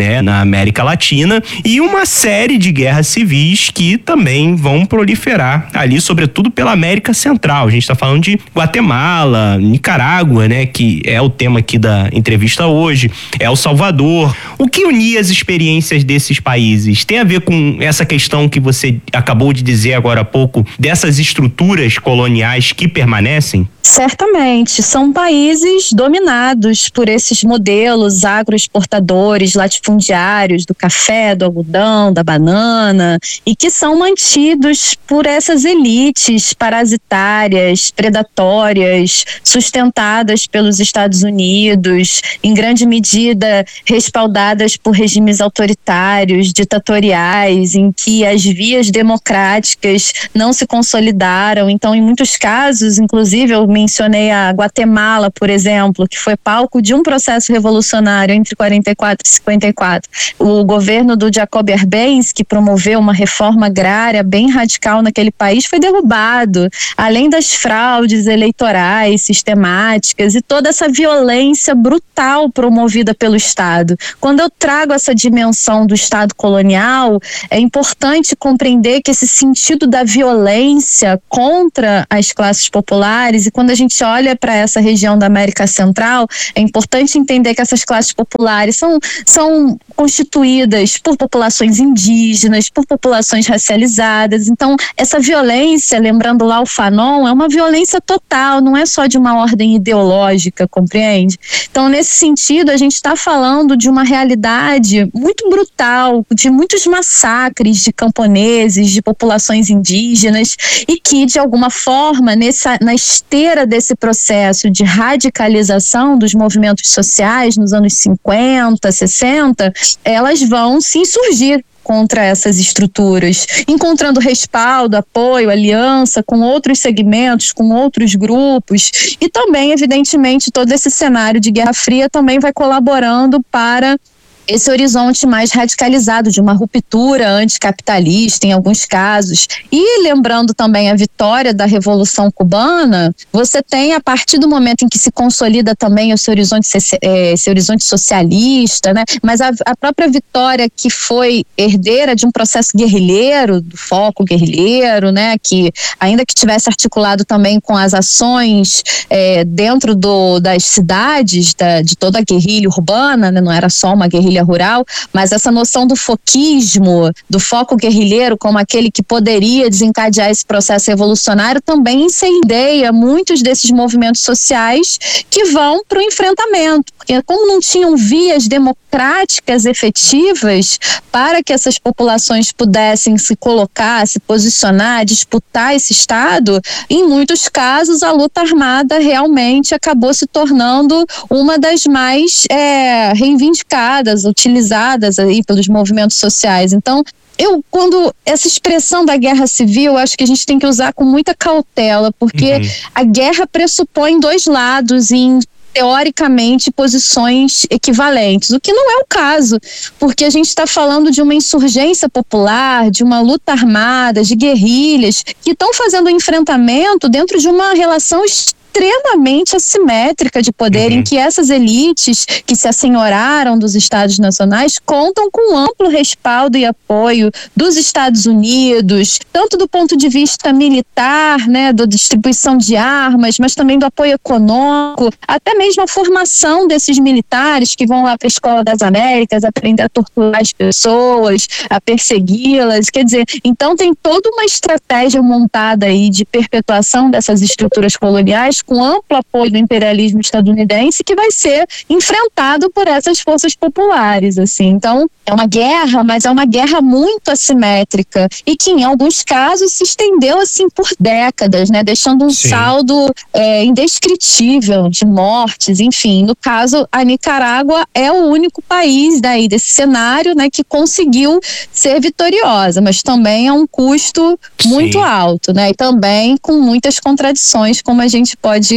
América Latina e uma série de guerras civis que também vão proliferar ali, sobretudo pela América Central. A gente está falando de Guatemala, Nicarágua, né, que é o tema aqui da entrevista hoje, El Salvador. O que unia as experiências desses países? Tem a ver com essa questão que você acabou de dizer agora há pouco, dessas estruturas coloniais que permanecem? Certamente, são países dominados por esses modelos agroexportadores, latifundiários do café, do algodão, da banana, e que são mantidos por essas elites parasitárias, predatórias, sustentadas pelos Estados Unidos, em grande medida respaldadas por regimes autoritários, ditatoriais, em que as vias democráticas não se consolidaram. Então, em muitos casos, inclusive, eu mencionei a Guatemala, por exemplo, que foi palco de um processo revolucionário entre quarenta e quatro e cinquenta e quatro. O governo do Jacob Arbenz, que promoveu uma reforma agrária bem radical naquele país, foi derrubado, além das fraudes eleitorais sistemáticas e toda essa violência brutal promovida pelo Estado. Quando eu trago essa dimensão do Estado colonial, é importante compreender que esse sentido da violência contra as classes populares, e quando a gente olha para essa região da América Central, é importante entender que essas classes populares são, são constituídas por populações indígenas, por populações racializadas. Então, essa violência, lembrando lá o Fanon, é uma violência total, não é só de uma ordem ideológica, compreende? Então, nesse sentido, a gente está falando de uma realidade muito brutal, de muitos massacres de camponeses, de populações indígenas, e que, de alguma forma, nessa, na esteira desse processo de radicalização dos movimentos sociais nos anos cinquenta, sessenta, elas vão se insurgir contra essas estruturas, encontrando respaldo, apoio, aliança com outros segmentos, com outros grupos, e também, evidentemente, todo esse cenário de Guerra Fria também vai colaborando para esse horizonte mais radicalizado de uma ruptura anticapitalista em alguns casos. E lembrando também a vitória da Revolução Cubana, você tem, a partir do momento em que se consolida também esse horizonte, esse horizonte socialista, né? Mas a, a própria vitória, que foi herdeira de um processo guerrilheiro, do foco guerrilheiro, né? Que ainda que tivesse articulado também com as ações é, dentro do, das cidades, da, de toda a guerrilha urbana, né? Não era só uma guerrilha rural, mas essa noção do foquismo, do foco guerrilheiro como aquele que poderia desencadear esse processo revolucionário, também incendeia muitos desses movimentos sociais que vão para o enfrentamento, porque como não tinham vias democráticas efetivas para que essas populações pudessem se colocar, se posicionar, disputar esse Estado, em muitos casos a luta armada realmente acabou se tornando uma das mais é, reivindicadas, utilizadas aí pelos movimentos sociais. Então, eu, quando essa expressão da guerra civil, eu acho que a gente tem que usar com muita cautela, porque uhum. a guerra pressupõe dois lados em teoricamente posições equivalentes, o que não é o caso, porque a gente está falando de uma insurgência popular, de uma luta armada, de guerrilhas que estão fazendo um enfrentamento dentro de uma relação extremamente assimétrica de poder, uhum. em que essas elites que se assenhoraram dos Estados nacionais contam com amplo respaldo e apoio dos Estados Unidos, tanto do ponto de vista militar, né, da distribuição de armas, mas também do apoio econômico, até mesmo a formação desses militares que vão lá para a Escola das Américas aprender a torturar as pessoas, a persegui-las. Quer dizer, então tem toda uma estratégia montada aí de perpetuação dessas estruturas coloniais com amplo apoio do imperialismo estadunidense, que vai ser enfrentado por essas forças populares, assim. Então, é uma guerra, mas é uma guerra muito assimétrica e que, em alguns casos, se estendeu, assim, por décadas, né? Deixando um Sim. saldo é, indescritível de mortes, enfim. No caso, a Nicarágua é o único país daí desse cenário, né, que conseguiu ser vitoriosa, mas também é um custo muito Sim. alto, né? E também com muitas contradições, como a gente pode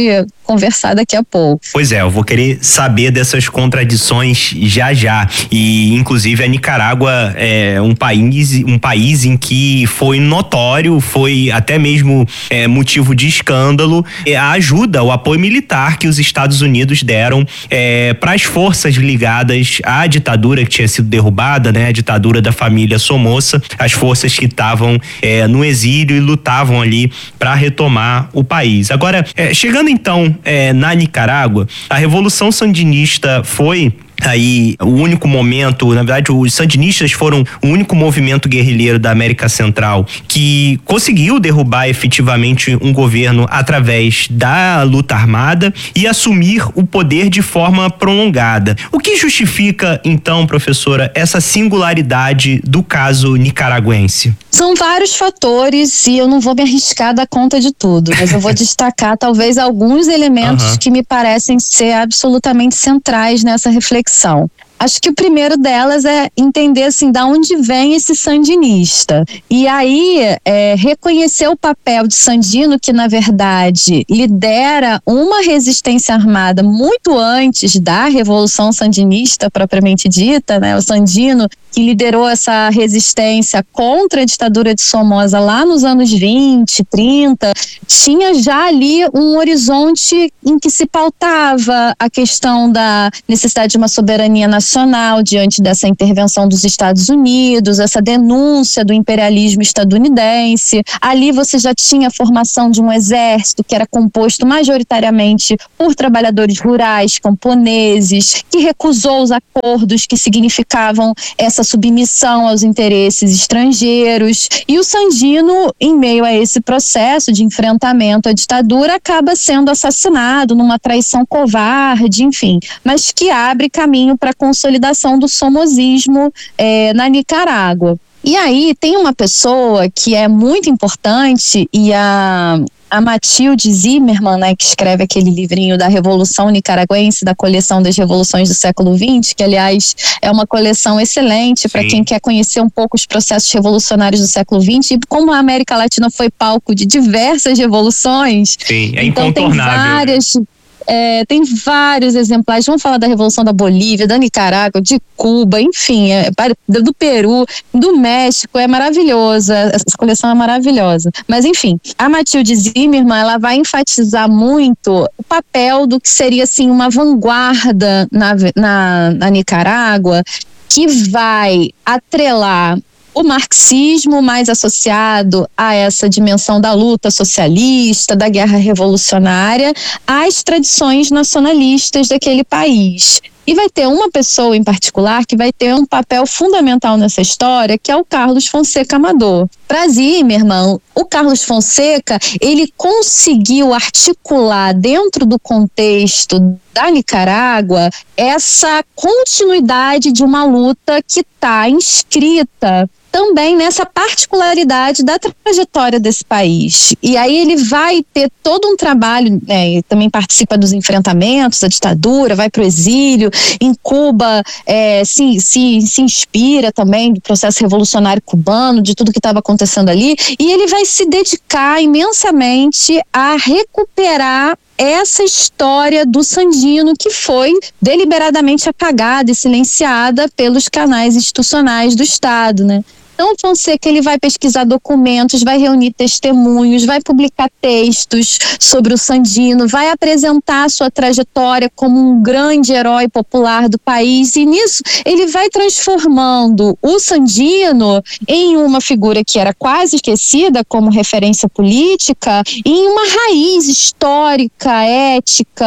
conversar daqui a pouco. Pois é, eu vou querer saber dessas contradições já já. E inclusive a Nicarágua é um país, um país em que foi notório, foi até mesmo é, motivo de escândalo é, a ajuda, o apoio militar que os Estados Unidos deram é, para as forças ligadas à ditadura que tinha sido derrubada, né? A ditadura da família Somoza, as forças que estavam é, no exílio e lutavam ali para retomar o país. Agora, é, chegando então é, na Nicarágua, a Revolução Sandinista foi aí o único momento, na verdade os sandinistas foram o único movimento guerrilheiro da América Central que conseguiu derrubar efetivamente um governo através da luta armada e assumir o poder de forma prolongada. O que justifica então, professora, essa singularidade do caso nicaragüense? São vários fatores e eu não vou me arriscar dar conta de tudo, mas eu vou destacar talvez alguns elementos uhum. que me parecem ser absolutamente centrais nessa reflexão. Acho que o primeiro delas é entender assim, da onde vem esse sandinista. E aí, é, reconhecer o papel de Sandino, que na verdade lidera uma resistência armada muito antes da Revolução Sandinista propriamente dita, né? O Sandino que liderou essa resistência contra a ditadura de Somoza lá nos anos vinte, trinta, tinha já ali um horizonte em que se pautava a questão da necessidade de uma soberania nacional diante dessa intervenção dos Estados Unidos, essa denúncia do imperialismo estadunidense. Ali você já tinha a formação de um exército que era composto majoritariamente por trabalhadores rurais, camponeses, que recusou os acordos que significavam essa submissão aos interesses estrangeiros. E o Sandino, em meio a esse processo de enfrentamento à ditadura, acaba sendo assassinado numa traição covarde, enfim, mas que abre caminho para a consolidação do somozismo eh, na Nicarágua. E aí tem uma pessoa que é muito importante e a... A Matilde Zimmermann, né, que escreve aquele livrinho da Revolução Nicaragüense, da coleção das revoluções do século vinte, que aliás é uma coleção excelente para quem quer conhecer um pouco os processos revolucionários do século vinte, e como a América Latina foi palco de diversas revoluções. Sim, é então incontornável. Tem várias... É, tem vários exemplares. Vamos falar da Revolução da Bolívia, da Nicarágua, de Cuba, enfim, é, do Peru, do México, é maravilhosa, essa coleção é maravilhosa. Mas enfim, a Matilde Zimmermann, ela vai enfatizar muito o papel do que seria assim uma vanguarda na, na, na Nicarágua, que vai atrelar o marxismo mais associado a essa dimensão da luta socialista, da guerra revolucionária, às tradições nacionalistas daquele país. E vai ter uma pessoa em particular que vai ter um papel fundamental nessa história, que é o Carlos Fonseca Amador. Para Zimmermann, o Carlos Fonseca, ele conseguiu articular dentro do contexto da Nicarágua essa continuidade de uma luta que está inscrita também nessa particularidade da trajetória desse país. E aí ele vai ter todo um trabalho, né, também participa dos enfrentamentos da ditadura, vai para o exílio, em Cuba é, se, se, se inspira também do processo revolucionário cubano, de tudo que estava acontecendo ali, e ele vai se dedicar imensamente a recuperar essa história do Sandino, que foi deliberadamente apagada e silenciada pelos canais institucionais do Estado, né? Então, Fonseca, ele vai pesquisar documentos, vai reunir testemunhos, vai publicar textos sobre o Sandino, vai apresentar a sua trajetória como um grande herói popular do país, e nisso ele vai transformando o Sandino em uma figura que era quase esquecida como referência política, em uma raiz histórica, ética,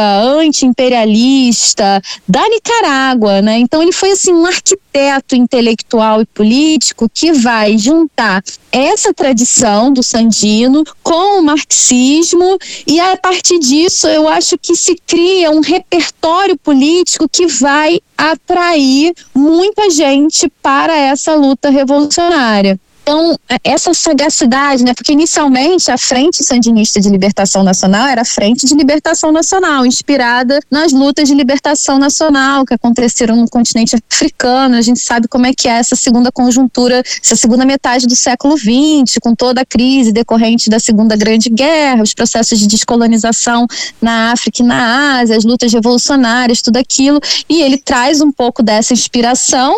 anti-imperialista da Nicarágua, né? Então ele foi assim um arquiteto intelectual e político que vai juntar essa tradição do Sandino com o marxismo, e a partir disso eu acho que se cria um repertório político que vai atrair muita gente para essa luta revolucionária. Então, essa sagacidade, né? Porque inicialmente a Frente Sandinista de Libertação Nacional era a Frente de Libertação Nacional, inspirada nas lutas de libertação nacional que aconteceram no continente africano. A gente sabe como é que é essa segunda conjuntura, essa segunda metade do século vinte, com toda a crise decorrente da Segunda Grande Guerra, os processos de descolonização na África e na Ásia, as lutas revolucionárias, tudo aquilo. E ele traz um pouco dessa inspiração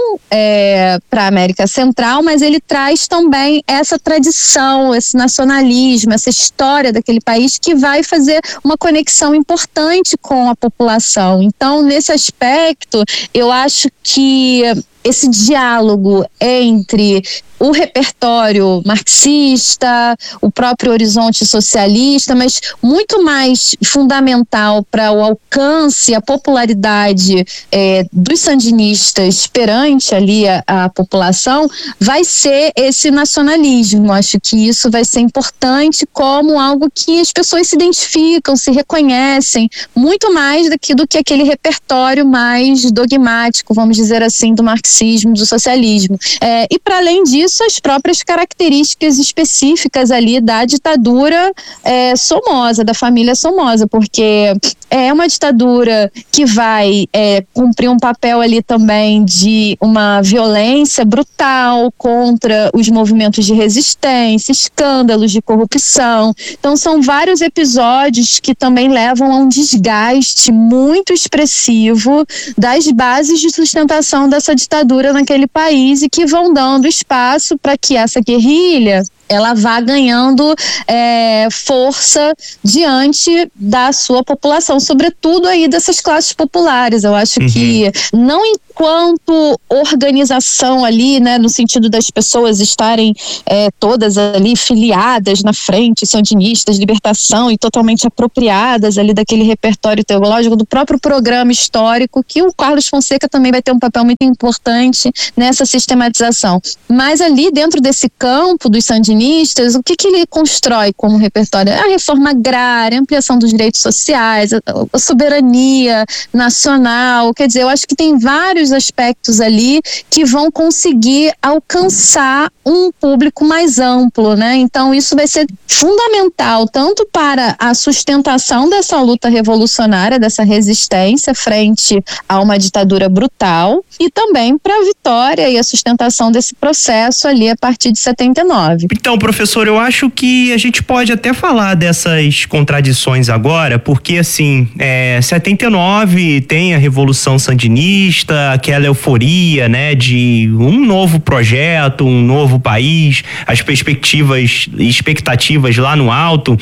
é, para a América Central, mas ele traz também essa tradição, esse nacionalismo, essa história daquele país que vai fazer uma conexão importante com a população. Então, nesse aspecto, eu acho que esse diálogo entre o repertório marxista, o próprio horizonte socialista, mas muito mais fundamental para o alcance, a popularidade é, dos sandinistas perante ali a, a população, vai ser esse nacionalismo. Acho que isso vai ser importante como algo que as pessoas se identificam, se reconhecem, muito mais do que, do que aquele repertório mais dogmático, vamos dizer assim, do marxismo, do socialismo. É, e para além disso, as próprias características específicas ali da ditadura é, Somoza, da família Somoza, porque é uma ditadura que vai é, cumprir um papel ali também de uma violência brutal contra os movimentos de resistência, escândalos de corrupção. Então são vários episódios que também levam a um desgaste muito expressivo das bases de sustentação dessa ditadura naquele país e que vão dando espaço para que essa guerrilha ela vá ganhando é, força diante da sua população, sobretudo aí dessas classes populares. Eu acho uhum. que não enquanto organização ali, né, no sentido das pessoas estarem é, todas ali filiadas na frente, sandinistas, libertação e totalmente apropriadas ali daquele repertório teológico, do próprio programa histórico, que o Carlos Fonseca também vai ter um papel muito importante nessa sistematização. Mas ali dentro desse campo dos sandinistas, o que, que ele constrói como repertório? A reforma agrária, a ampliação dos direitos sociais, a, a soberania nacional. Quer dizer, eu acho que tem vários aspectos ali que vão conseguir alcançar um público mais amplo, né? Então isso vai ser fundamental tanto para a sustentação dessa luta revolucionária, dessa resistência frente a uma ditadura brutal, e também para a vitória e a sustentação desse processo ali a partir de setenta e nove. Então, professor, eu acho que a gente pode até falar dessas contradições agora, porque assim, é, setenta e nove tem a Revolução Sandinista, aquela euforia, né, de um novo projeto, um novo país, as perspectivas e expectativas lá no alto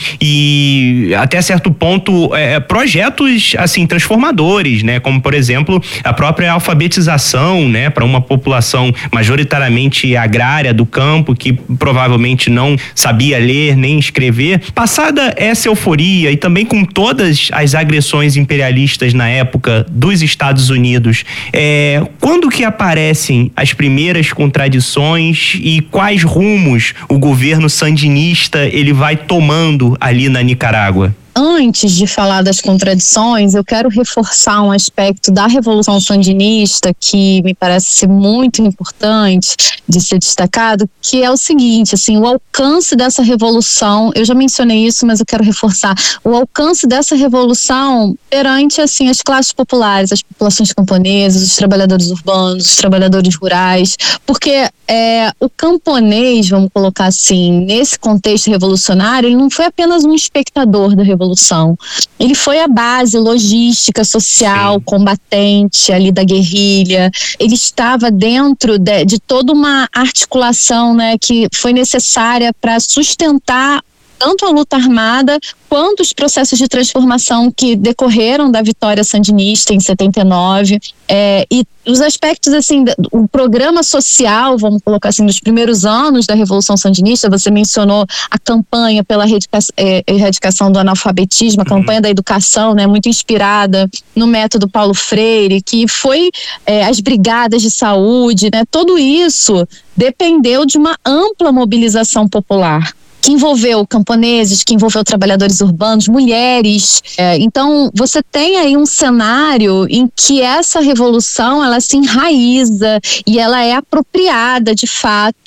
e até certo ponto é, projetos assim transformadores, né, como por exemplo a própria alfabetização, né, para uma população majoritariamente agrária do campo que provavelmente não sabia ler nem escrever. Passada essa euforia e também com todas as agressões imperialistas na época dos Estados Unidos, é, quando que aparecem as primeiras contradições e quais rumos o governo sandinista ele vai tomando ali na Nicarágua? Antes de falar das contradições, eu quero reforçar um aspecto da Revolução Sandinista que me parece ser muito importante de ser destacado, que é o seguinte, assim, o alcance dessa revolução, eu já mencionei isso, mas eu quero reforçar, o alcance dessa revolução perante, assim, as classes populares, as populações camponesas, os trabalhadores urbanos, os trabalhadores rurais, porque é, o camponês, vamos colocar assim, nesse contexto revolucionário, ele não foi apenas um espectador da revolução, ele foi a base logística, social, combatente ali da guerrilha, ele estava dentro de, de toda uma articulação, né, que foi necessária para sustentar tanto a luta armada quanto os processos de transformação que decorreram da vitória sandinista em setenta e nove, é, e os aspectos, assim, o programa social, vamos colocar assim, nos primeiros anos da Revolução Sandinista. Você mencionou a campanha pela erradicação do analfabetismo, a campanha da educação, né, muito inspirada no método Paulo Freire, que foi é, as brigadas de saúde, né, tudo isso dependeu de uma ampla mobilização popular, que envolveu camponeses, que envolveu trabalhadores urbanos, mulheres. É, então, você tem aí um cenário em que essa revolução, ela se enraiza e ela é apropriada, de fato,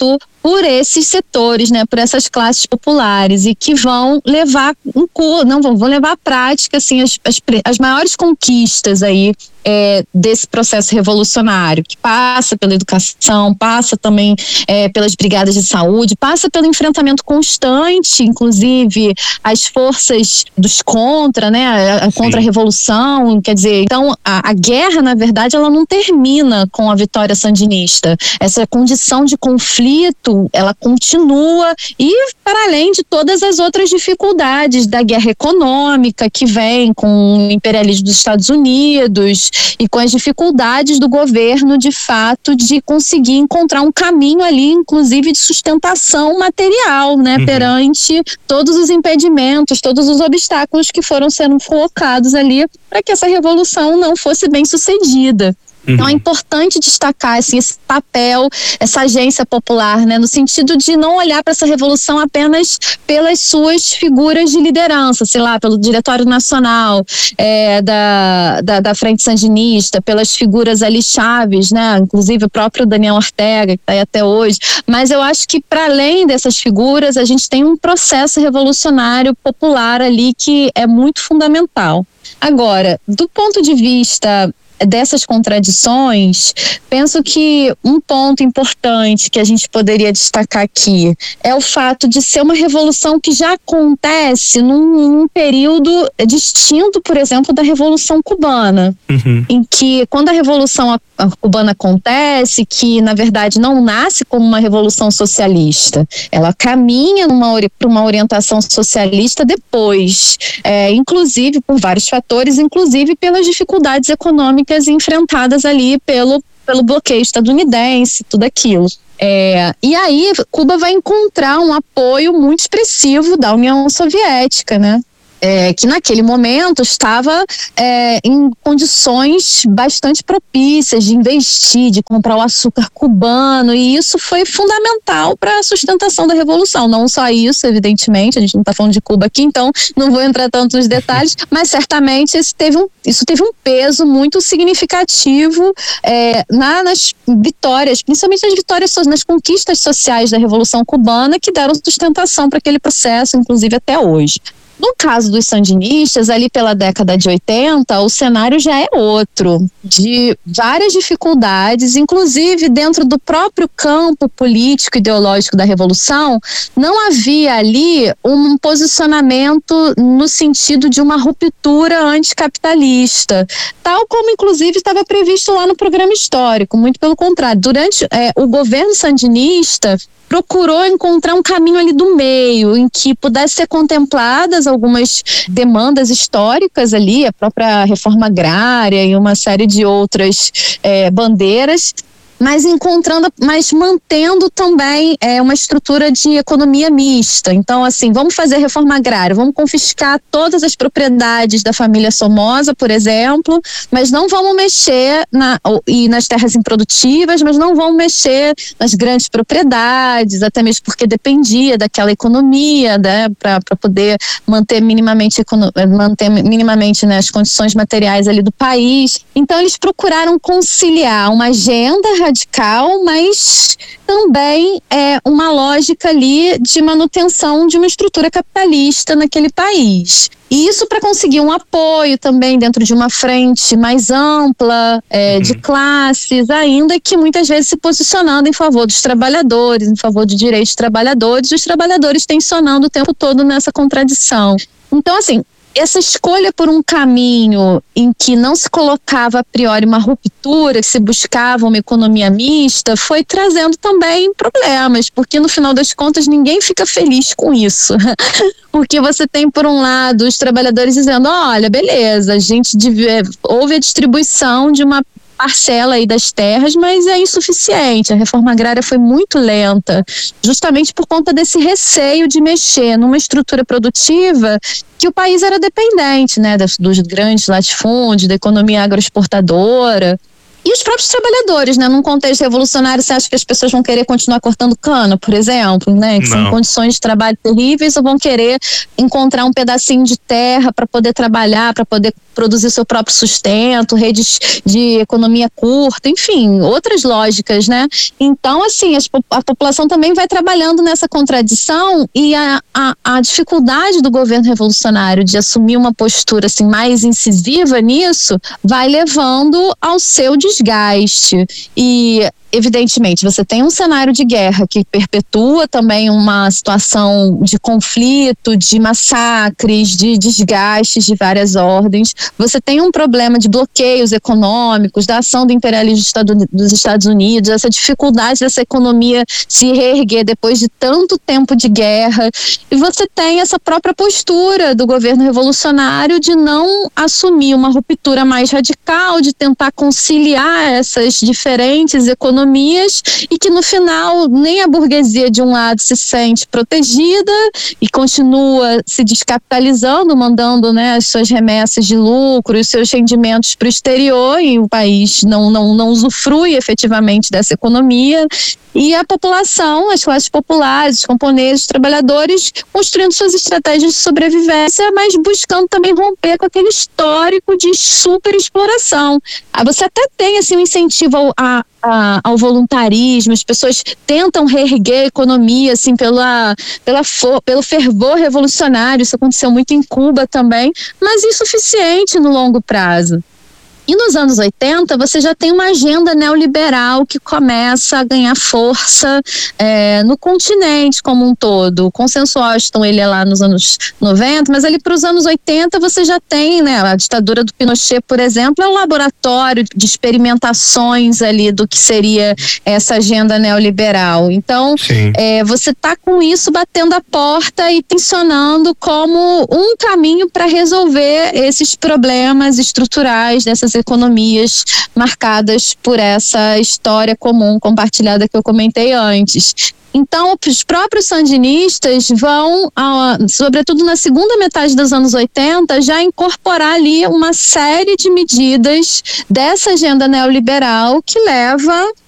por esses setores, né, por essas classes populares, e que vão levar um não vão, vão levar à prática assim as, as, as maiores conquistas aí é, desse processo revolucionário, que passa pela educação, passa também é, pelas brigadas de saúde, passa pelo enfrentamento constante, inclusive as forças dos contra, né, a, a contra-revolução, quer dizer, então a, a guerra, na verdade, ela não termina com a vitória sandinista. Essa condição de conflito, ela continua, e para além de todas as outras dificuldades da guerra econômica que vem com o imperialismo dos Estados Unidos e com as dificuldades do governo, de fato, de conseguir encontrar um caminho ali, inclusive de sustentação material, né, uhum. perante todos os impedimentos, todos os obstáculos que foram sendo colocados ali para que essa revolução não fosse bem sucedida. Então é importante destacar assim, esse papel, essa agência popular, né, no sentido de não olhar para essa revolução apenas pelas suas figuras de liderança, sei lá, pelo Diretório Nacional é, da, da, da Frente Sandinista, pelas figuras ali chaves, né, inclusive o próprio Daniel Ortega, que está aí até hoje. Mas eu acho que para além dessas figuras, a gente tem um processo revolucionário popular ali que é muito fundamental. Agora, do ponto de vista dessas contradições, penso que um ponto importante que a gente poderia destacar aqui é o fato de ser uma revolução que já acontece num, num período distinto, por exemplo, da Revolução Cubana, uhum. em que quando a Revolução a, a Cubana acontece, que na verdade não nasce como uma revolução socialista, ela caminha para uma orientação socialista depois, é, inclusive por vários fatores, inclusive pelas dificuldades econômicas enfrentadas ali pelo, pelo bloqueio estadunidense, tudo aquilo. É, e aí Cuba vai encontrar um apoio muito expressivo da União Soviética, né? É, que naquele momento estava é, em condições bastante propícias de investir, de comprar o açúcar cubano, e isso foi fundamental para a sustentação da Revolução. Não só isso, evidentemente, a gente não está falando de Cuba aqui, então não vou entrar tanto nos detalhes, mas certamente isso teve um, isso teve um peso muito significativo é, na, nas vitórias, principalmente nas vitórias, nas conquistas sociais da Revolução Cubana, que deram sustentação para aquele processo, inclusive até hoje. No caso dos sandinistas, ali pela década de oitenta, o cenário já é outro, de várias dificuldades, inclusive dentro do próprio campo político ideológico da Revolução, não havia ali um posicionamento no sentido de uma ruptura anticapitalista, tal como inclusive estava previsto lá no programa histórico, muito pelo contrário. Durante é, o governo sandinista, procurou encontrar um caminho ali do meio, em que pudesse ser contempladas algumas demandas históricas ali, a própria reforma agrária e uma série de outras é, bandeiras, mas encontrando, mas mantendo também é, uma estrutura de economia mista. Então, assim, vamos fazer reforma agrária, vamos confiscar todas as propriedades da família Somoza, por exemplo, mas não vamos mexer na, e nas terras improdutivas, mas não vamos mexer nas grandes propriedades, até mesmo porque dependia daquela economia, né, para poder manter minimamente, manter minimamente né, as condições materiais ali do país. Então, eles procuraram conciliar uma agenda radical, mas também é uma lógica ali de manutenção de uma estrutura capitalista naquele país. E isso para conseguir um apoio também dentro de uma frente mais ampla, é, uhum. de classes, ainda que muitas vezes se posicionando em favor dos trabalhadores, em favor de direitos dos trabalhadores, os trabalhadores tensionando o tempo todo nessa contradição. Então, assim, essa escolha por um caminho em que não se colocava a priori uma ruptura, que se buscava uma economia mista, foi trazendo também problemas, porque no final das contas ninguém fica feliz com isso. Porque você tem, por um lado, os trabalhadores dizendo, olha, beleza, a gente deve, houve a distribuição de uma parcela aí das terras, mas é insuficiente. A reforma agrária foi muito lenta, justamente por conta desse receio de mexer numa estrutura produtiva que o país era dependente, né, dos, dos grandes latifúndios, da economia agroexportadora. E os próprios trabalhadores, né? Num contexto revolucionário, você acha que as pessoas vão querer continuar cortando cana, por exemplo, né? Que Não. são condições de trabalho terríveis, ou vão querer encontrar um pedacinho de terra para poder trabalhar, para poder produzir seu próprio sustento, redes de economia curta, enfim, outras lógicas, né? Então, assim, as, a população também vai trabalhando nessa contradição e a, a, a dificuldade do governo revolucionário de assumir uma postura assim, mais incisiva nisso vai levando ao seu desgaste. E evidentemente, você tem um cenário de guerra que perpetua também uma situação de conflito, de massacres, de desgastes de várias ordens. Você tem um problema de bloqueios econômicos, da ação do imperialismo dos Estados Unidos, essa dificuldade dessa economia se reerguer depois de tanto tempo de guerra. E você tem essa própria postura do governo revolucionário de não assumir uma ruptura mais radical, de tentar conciliar essas diferentes economias e que no final nem a burguesia de um lado se sente protegida e continua se descapitalizando, mandando, né, as suas remessas de lucro e os seus rendimentos para o exterior, e o país não, não, não usufrui efetivamente dessa economia. E a população, as classes populares, os camponeses, os trabalhadores, construindo suas estratégias de sobrevivência, mas buscando também romper com aquele histórico de superexploração. Ah, você até tem assim, um incentivo ao, a, a, ao voluntarismo, as pessoas tentam reerguer a economia assim, pela, pela for, pelo fervor revolucionário, isso aconteceu muito em Cuba também, mas insuficiente no longo prazo. E nos anos oitenta, você já tem uma agenda neoliberal que começa a ganhar força é, no continente como um todo. O Consenso Washington, ele é lá nos anos noventa, mas ali para os anos oitenta você já tem, né, a ditadura do Pinochet, por exemplo, é um laboratório de experimentações ali do que seria essa agenda neoliberal. Então, é, você está com isso batendo a porta e tensionando como um caminho para resolver esses problemas estruturais dessas economias marcadas por essa história comum compartilhada que eu comentei antes. Então, os próprios sandinistas vão, ah, sobretudo na segunda metade dos anos oitenta, já incorporar ali uma série de medidas dessa agenda neoliberal que leva